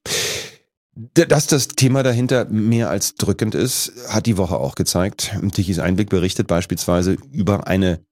D- Dass das Thema dahinter mehr als drückend ist, hat die Woche auch gezeigt. Tichys Einblick berichtet beispielsweise über eine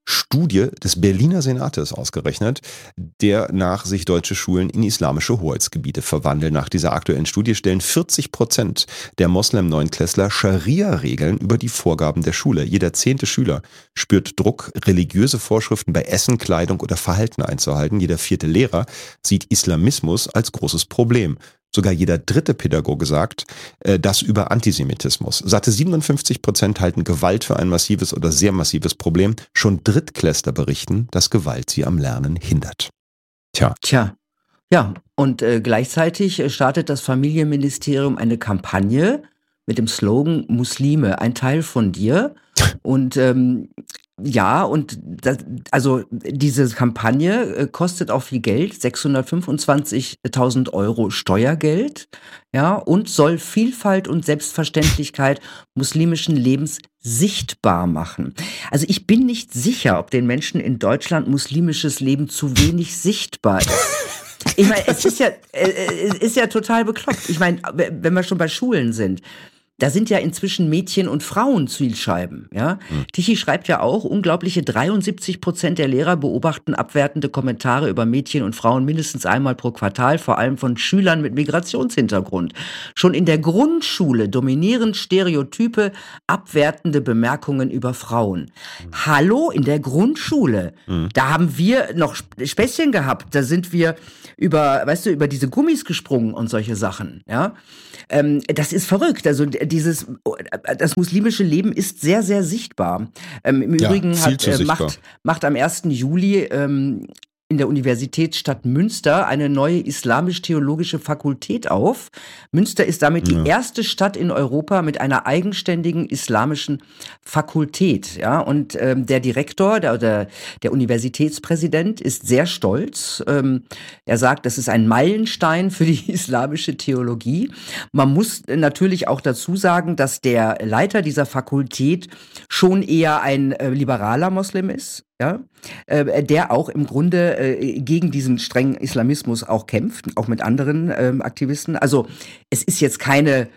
Studie des Berliner Senates ausgerechnet, der nach sich deutsche Schulen in islamische Hoheitsgebiete verwandeln. Nach dieser aktuellen Studie stellen vierzig Prozent der Moslem-Neunklässler Scharia-Regeln über die Vorgaben der Schule. Jeder zehnte Schüler spürt Druck, religiöse Vorschriften bei Essen, Kleidung oder Verhalten einzuhalten. Jeder vierte Lehrer sieht Islamismus als großes Problem. Sogar jeder dritte Pädagoge sagt äh, das über Antisemitismus. Satte siebenundfünfzig Prozent halten Gewalt für ein massives oder sehr massives Problem. Schon Drittklässler berichten, dass Gewalt sie am Lernen hindert. Tja. Tja. Ja, und äh, gleichzeitig startet das Familienministerium eine Kampagne mit dem Slogan Muslime, ein Teil von dir. Und ähm, ja, und das, also diese Kampagne äh, kostet auch viel Geld, sechshundertfünfundzwanzigtausend Euro Steuergeld, ja, und soll Vielfalt und Selbstverständlichkeit muslimischen Lebens sichtbar machen. Also ich bin nicht sicher, ob den Menschen in Deutschland muslimisches Leben zu wenig sichtbar ist. Ich meine, es ist ja, äh, es ist ja total bekloppt. Ich meine, wenn wir schon bei Schulen sind, da sind ja inzwischen Mädchen- und Frauen-Zielscheiben. Ja? Hm. Tichy schreibt ja auch, unglaubliche dreiundsiebzig Prozent der Lehrer beobachten abwertende Kommentare über Mädchen und Frauen mindestens einmal pro Quartal, vor allem von Schülern mit Migrationshintergrund. Schon in der Grundschule dominieren Stereotype, abwertende Bemerkungen über Frauen. Hm. Hallo, in der Grundschule, hm. da haben wir noch Späßchen gehabt, da sind wir über, weißt du, über diese Gummis gesprungen und solche Sachen, ja. Ähm, das ist verrückt. Also dieses, das muslimische Leben ist sehr, sehr sichtbar. Ähm, Im ja, Übrigen hat, äh, macht, macht am ersten Juli ähm, in der Universitätsstadt Münster eine neue islamisch-theologische Fakultät auf. Münster ist damit ja. die erste Stadt in Europa mit einer eigenständigen islamischen Fakultät. Ja, und ähm, der Direktor, der, der, der Universitätspräsident ist sehr stolz. Ähm, er sagt, das ist ein Meilenstein für die islamische Theologie. Man muss natürlich auch dazu sagen, dass der Leiter dieser Fakultät schon eher ein äh, liberaler Moslem ist. Ja, äh, der auch im Grunde äh, gegen diesen strengen Islamismus auch kämpft, auch mit anderen ähm, Aktivisten. Also es ist jetzt keine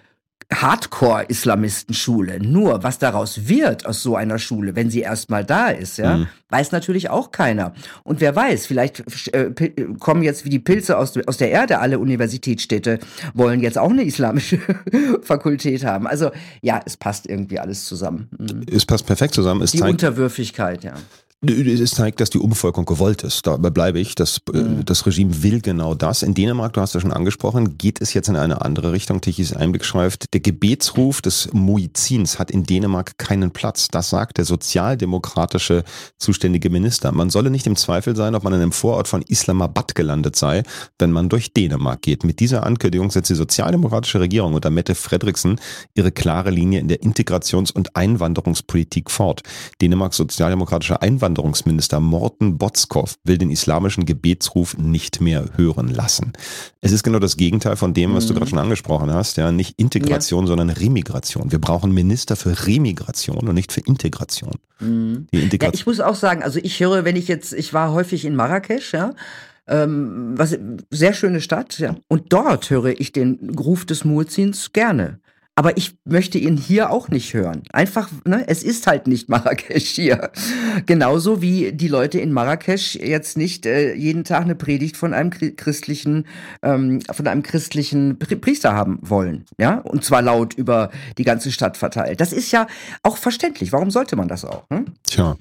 Hardcore-Islamistenschule. Nur, was daraus wird aus so einer Schule, wenn sie erstmal da ist, ja, mhm. weiß natürlich auch keiner. Und wer weiß, vielleicht äh, kommen jetzt wie die Pilze aus, aus der Erde, alle Universitätsstädte wollen jetzt auch eine islamische Fakultät haben. Also ja, es passt irgendwie alles zusammen. Mhm. Es passt perfekt zusammen. Es die zeigt Unterwürfigkeit, ja. Es zeigt, dass die Umvolkung gewollt ist. Dabei bleibe ich. Das, mhm. das Regime will genau das. In Dänemark, du hast ja schon angesprochen, geht es jetzt in eine andere Richtung. Tichys Einblick schreibt, der Gebetsruf des Muizins hat in Dänemark keinen Platz. Das sagt der sozialdemokratische zuständige Minister. Man solle nicht im Zweifel sein, ob man in einem Vorort von Islamabad gelandet sei, wenn man durch Dänemark geht. Mit dieser Ankündigung setzt die sozialdemokratische Regierung unter Mette Frederiksen ihre klare Linie in der Integrations- und Einwanderungspolitik fort. Dänemarks sozialdemokratische Einwanderungsminister Morten Botskov will den islamischen Gebetsruf nicht mehr hören lassen. Es ist genau das Gegenteil von dem, was mhm. du gerade schon angesprochen hast. Ja, nicht Integration, ja. sondern Remigration. Wir brauchen Minister für Remigration und nicht für Integration. Mhm. Die Integration. Ja, ich muss auch sagen, also ich höre, wenn ich jetzt, ich war häufig in Marrakesch, ja, ähm, was sehr schöne Stadt, ja, und dort höre ich den Ruf des Muezzins gerne. Aber ich möchte ihn hier auch nicht hören. Einfach, ne, es ist halt nicht Marrakesch hier. Genauso wie die Leute in Marrakesch jetzt nicht äh, jeden Tag eine Predigt von einem christlichen, ähm, von einem christlichen Priester haben wollen, ja, und zwar laut über die ganze Stadt verteilt. Das ist ja auch verständlich. Warum sollte man das auch? Hm? Tja.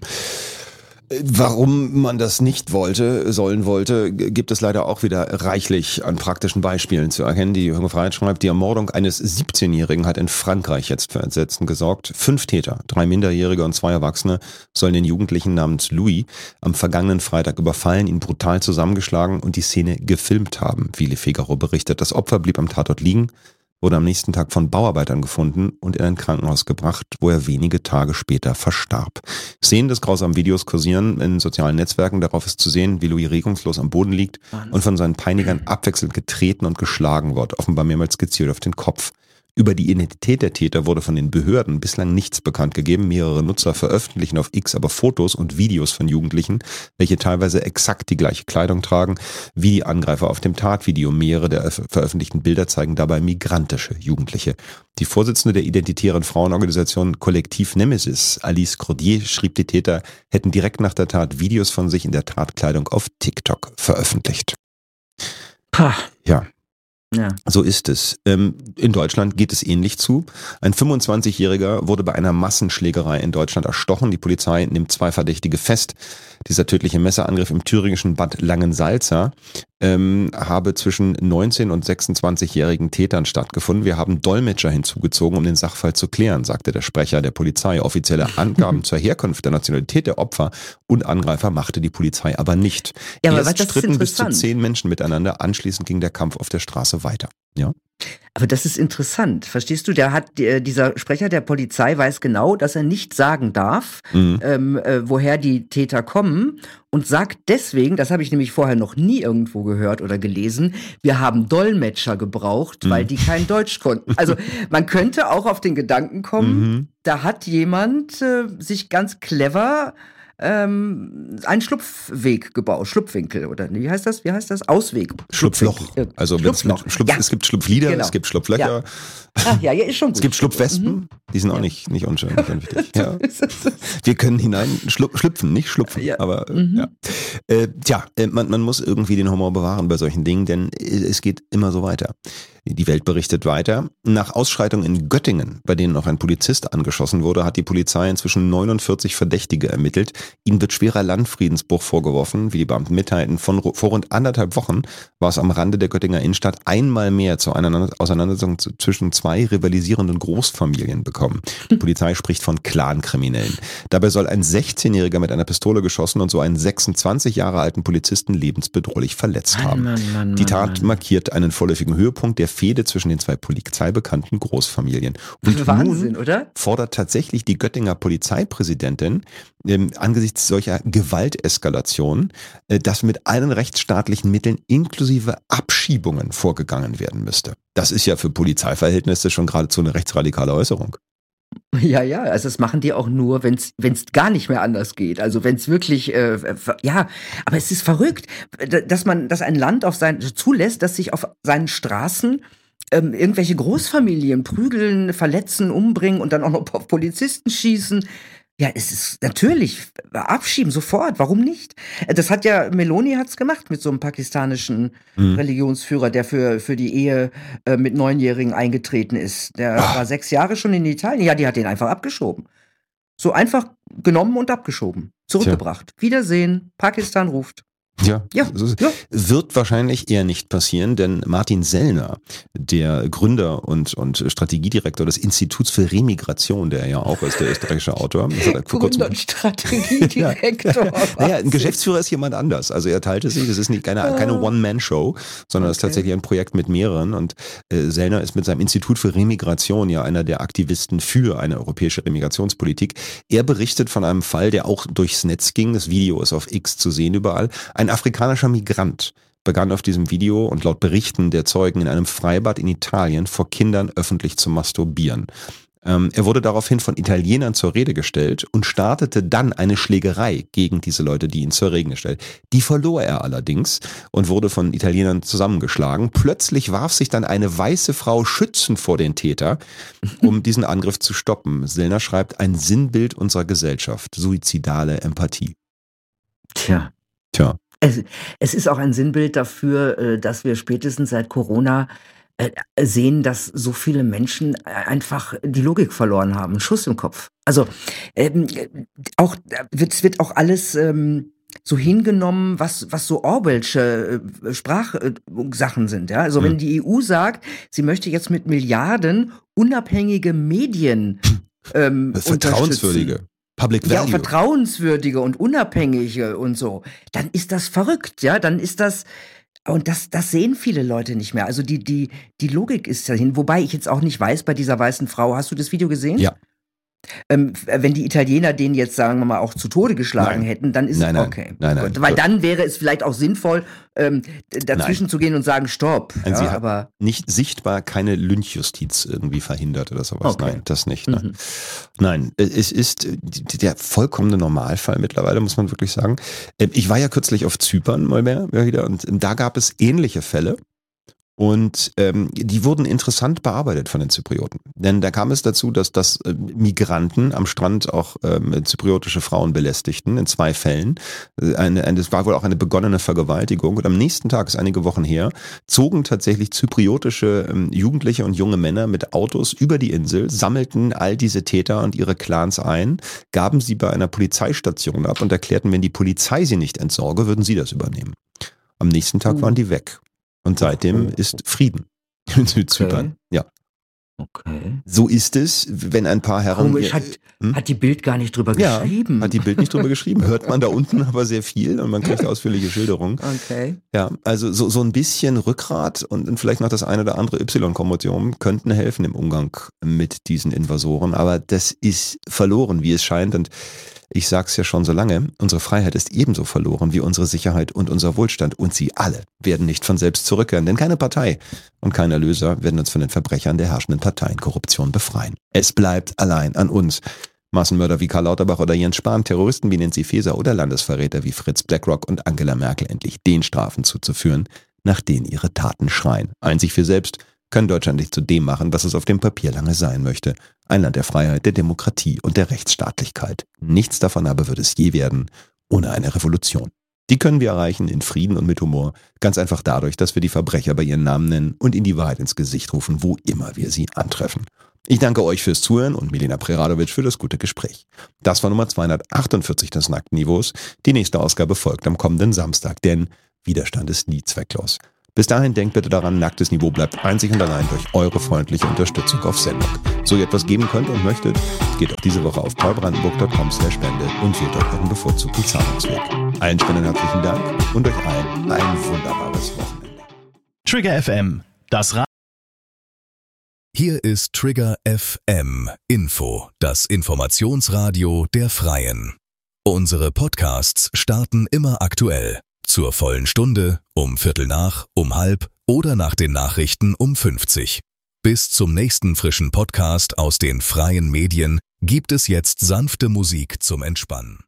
Warum man das nicht wollte, sollen wollte, gibt es leider auch wieder reichlich an praktischen Beispielen zu erkennen. Die Junge Freiheit schreibt, die Ermordung eines siebzehnjährigen hat in Frankreich jetzt für Entsetzen gesorgt. Fünf Täter, drei Minderjährige und zwei Erwachsene, sollen den Jugendlichen namens Louis am vergangenen Freitag überfallen, ihn brutal zusammengeschlagen und die Szene gefilmt haben, wie Le Figaro berichtet. Das Opfer blieb am Tatort liegen, wurde am nächsten Tag von Bauarbeitern gefunden und in ein Krankenhaus gebracht, wo er wenige Tage später verstarb. Szenen des grausamen Videos kursieren in sozialen Netzwerken. Darauf ist zu sehen, wie Louis regungslos am Boden liegt und von seinen Peinigern abwechselnd getreten und geschlagen wird, offenbar mehrmals gezielt auf den Kopf. Über die Identität der Täter wurde von den Behörden bislang nichts bekannt gegeben. Mehrere Nutzer veröffentlichen auf X aber Fotos und Videos von Jugendlichen, welche teilweise exakt die gleiche Kleidung tragen wie die Angreifer auf dem Tatvideo. Mehrere der veröffentlichten Bilder zeigen dabei migrantische Jugendliche. Die Vorsitzende der identitären Frauenorganisation Kollektiv Nemesis, Alice Cordier, schrieb, die Täter hätten direkt nach der Tat Videos von sich in der Tatkleidung auf TikTok veröffentlicht. Pah. Ja. Ja. So ist es. In Deutschland geht es ähnlich zu. Ein fünfundzwanzigjähriger wurde bei einer Massenschlägerei in Deutschland erstochen. Die Polizei nimmt zwei Verdächtige fest. Dieser tödliche Messerangriff im thüringischen Bad Langensalza ähm, habe zwischen neunzehn- und sechsundzwanzigjährigen Tätern stattgefunden. Wir haben Dolmetscher hinzugezogen, um den Sachverhalt zu klären, sagte der Sprecher der Polizei. Offizielle Angaben zur Herkunft, der Nationalität der Opfer und Angreifer machte die Polizei aber nicht. Ja, aber Erst das ist stritten bis zu interessant. zehn Menschen miteinander. Anschließend ging der Kampf auf der Straße weiter. Ja. Aber das ist interessant, verstehst du? Der hat äh, dieser Sprecher der Polizei weiß genau, dass er nicht sagen darf, Mhm. ähm, äh, woher die Täter kommen und sagt deswegen, das habe ich nämlich vorher noch nie irgendwo gehört oder gelesen, wir haben Dolmetscher gebraucht, Mhm. weil die kein Deutsch konnten. Also man könnte auch auf den Gedanken kommen, Mhm. da hat jemand äh, sich ganz clever ähm, einen Schlupfweg gebaut, Schlupfwinkel oder wie heißt das? Wie heißt das? Ausweg. Schlupfloch. Schlupfwinkel. Also wenn's mit Schlupfloch. Schlupf, Ja. es gibt Schlupflieder, Genau. es gibt Schlupflöcher, Ach ja, ja, ist schon gut. es gibt Schlupfwespen, Mhm. die sind auch Ja. nicht, nicht unschön, nicht unwichtig. Ja. Wir können hinein schlu- schlüpfen, nicht schlupfen, Ja. aber äh, Mhm. ja. Äh, tja, äh, man, man muss irgendwie den Humor bewahren bei solchen Dingen, denn äh, es geht immer so weiter. Die Welt berichtet weiter. Nach Ausschreitungen in Göttingen, bei denen auch ein Polizist angeschossen wurde, hat die Polizei inzwischen neunundvierzig Verdächtige ermittelt. Ihnen wird schwerer Landfriedensbruch vorgeworfen, wie die Beamten mitteilten. Von ru- vor rund anderthalb Wochen war es am Rande der Göttinger Innenstadt einmal mehr zu einer Auseinandersetzung z- zwischen zwei rivalisierenden Großfamilien gekommen. Die Polizei spricht von Clankriminellen. Dabei soll ein sechzehnjähriger mit einer Pistole geschossen und so einen sechsundzwanzig Jahre alten Polizisten lebensbedrohlich verletzt haben. Mann, Mann, Mann, Die Mann, Tat Mann. markiert einen vorläufigen Höhepunkt der Fehde zwischen den zwei polizeibekannten Großfamilien. Und Wahnsinn, nun oder? fordert tatsächlich die Göttinger Polizeipräsidentin ähm, angesichts solcher Gewalteskalation, äh, dass mit allen rechtsstaatlichen Mitteln inklusive Abschiebungen vorgegangen werden müsste. Das ist ja für Polizeiverhältnisse schon geradezu eine rechtsradikale Äußerung. Ja, ja, also das machen die auch nur, wenn es gar nicht mehr anders geht. Also wenn es wirklich, äh, ver- ja, aber es ist verrückt, d- dass man, dass ein Land auf sein, zulässt, dass sich auf seinen Straßen ähm, irgendwelche Großfamilien prügeln, verletzen, umbringen und dann auch noch auf Polizisten schießen. Ja, es ist natürlich abschieben sofort. Warum nicht? Das hat ja Meloni hat's gemacht mit so einem pakistanischen Mhm. Religionsführer, der für für die Ehe äh, mit Neunjährigen eingetreten ist. Der Ah. war sechs Jahre schon in Italien. Ja, die hat den einfach abgeschoben. So einfach genommen und abgeschoben, zurückgebracht. Wiedersehen. Pakistan ruft. Ja, Ja, so- ja. wird wahrscheinlich eher nicht passieren, denn Martin Sellner, der Gründer und, und Strategiedirektor des Instituts für Remigration, der ja auch ist, der österreichische Autor, das hat er vor kurzem Gründer und Strategiedirektor. Naja, ein Geschäftsführer ist jemand anders. Also er teilte sich, das ist nicht keine, keine One-Man-Show, sondern es ist Okay. tatsächlich ein Projekt mit mehreren. Und äh, Sellner ist mit seinem Institut für Remigration ja einer der Aktivisten für eine europäische Remigrationspolitik. Er berichtet von einem Fall, der auch durchs Netz ging. Das Video ist auf X zu sehen überall. Ein afrikanischer Migrant begann auf diesem Video und laut Berichten der Zeugen in einem Freibad in Italien vor Kindern öffentlich zu masturbieren. Ähm, er wurde daraufhin von Italienern zur Rede gestellt und startete dann eine Schlägerei gegen diese Leute, die ihn zur Rede gestellt. Die verlor er allerdings und wurde von Italienern zusammengeschlagen. Plötzlich warf sich dann eine weiße Frau schützend vor den Täter, um diesen Angriff zu stoppen. Sellner schreibt, ein Sinnbild unserer Gesellschaft, suizidale Empathie. Tja. Tja. Es, es ist auch ein Sinnbild dafür, äh, dass wir spätestens seit Corona äh, sehen, dass so viele Menschen äh, einfach die Logik verloren haben, einen Schuss im Kopf. Also ähm, äh, auch äh, wird, es wird auch alles ähm, so hingenommen, was was so Orwellsche äh, Sprachsachen sind. Ja, also Hm. wenn die E U sagt, sie möchte jetzt mit Milliarden unabhängige Medien ähm, unterstützen. Vertrauenswürdige. Public Ja, auch Value. vertrauenswürdige und unabhängige und so, dann ist das verrückt, ja, dann ist das, und das, das sehen viele Leute nicht mehr. Also die, die, die Logik ist dahin, wobei ich jetzt auch nicht weiß, bei dieser weißen Frau, hast du das Video gesehen? Ja. Ähm, wenn die Italiener den jetzt, sagen wir mal, auch zu Tode geschlagen Nein. hätten, dann ist Nein, es nein. okay. Nein, nein. Gut, weil dann wäre es vielleicht auch sinnvoll, ähm, dazwischen Nein. zu gehen und sagen, stopp. Nein, Ja, sie hat aber nicht sichtbar keine Lynchjustiz irgendwie verhindert oder sowas. Okay. Nein, das nicht. Nein. Mhm. Nein, es ist der vollkommene Normalfall mittlerweile, muss man wirklich sagen. Ich war ja kürzlich auf Zypern mal mehr wieder und da gab es ähnliche Fälle. Und ähm, die wurden interessant bearbeitet von den Zyprioten. Denn da kam es dazu, dass, dass äh, Migranten am Strand auch ähm, zypriotische Frauen belästigten, in zwei Fällen. Eine, eine, das war wohl auch eine begonnene Vergewaltigung. Und am nächsten Tag, ist einige Wochen her, zogen tatsächlich zypriotische ähm, Jugendliche und junge Männer mit Autos über die Insel, sammelten all diese Täter und ihre Clans ein, gaben sie bei einer Polizeistation ab und erklärten, wenn die Polizei sie nicht entsorge, würden sie das übernehmen. Am nächsten Tag Uh. waren die weg. Und seitdem ist Frieden in Südzypern. Ja. Okay. So ist es, wenn ein paar Herren... Komisch, hat, Hm? hat die Bild gar nicht drüber Ja, geschrieben. hat die Bild nicht drüber geschrieben. Hört man da unten aber sehr viel und man kriegt ausführliche Schilderungen. Okay. Ja, also so, so ein bisschen Rückgrat und vielleicht noch das eine oder andere Y-Chromosom könnten helfen im Umgang mit diesen Invasoren. Aber das ist verloren, wie es scheint. Und ich sag's ja schon so lange, unsere Freiheit ist ebenso verloren wie unsere Sicherheit und unser Wohlstand. Und sie alle werden nicht von selbst zurückkehren. Denn keine Partei und kein Erlöser werden uns von den Verbrechern der herrschenden Parteienkorruption befreien. Es bleibt allein an uns. Massenmörder wie Karl Lauterbach oder Jens Spahn, Terroristen wie Nancy Faeser oder Landesverräter wie Fritz Blackrock und Angela Merkel endlich den Strafen zuzuführen, nach denen ihre Taten schreien. Einzig wir selbst können Deutschland nicht zu dem machen, was es auf dem Papier lange sein möchte. Ein Land der Freiheit, der Demokratie und der Rechtsstaatlichkeit. Nichts davon aber wird es je werden, ohne eine Revolution. Die können wir erreichen in Frieden und mit Humor, ganz einfach dadurch, dass wir die Verbrecher bei ihren Namen nennen und ihnen die Wahrheit ins Gesicht rufen, wo immer wir sie antreffen. Ich danke euch fürs Zuhören und Milena Preradovic für das gute Gespräch. Das war Nummer zweihundertachtundvierzig des Nackten Niveaus. Die nächste Ausgabe folgt am kommenden Samstag, denn Widerstand ist nie zwecklos. Bis dahin denkt bitte daran, Nacktes Niveau bleibt einzig und allein durch eure freundliche Unterstützung auf Sendung. So ihr etwas geben könnt und möchtet, geht auch diese Woche auf paulbrandenburg punkt com slash spende und wählt dort euren bevorzugten Zahlungsweg. Allen Spendern herzlichen Dank und euch allen ein wunderbares Wochenende. Trigger F M, das Ra- Hier ist Trigger F M Info, das Informationsradio der Freien. Unsere Podcasts starten immer aktuell. Zur vollen Stunde, um Viertel nach, um halb oder nach den Nachrichten um fünfzig. Bis zum nächsten frischen Podcast aus den freien Medien gibt es jetzt sanfte Musik zum Entspannen.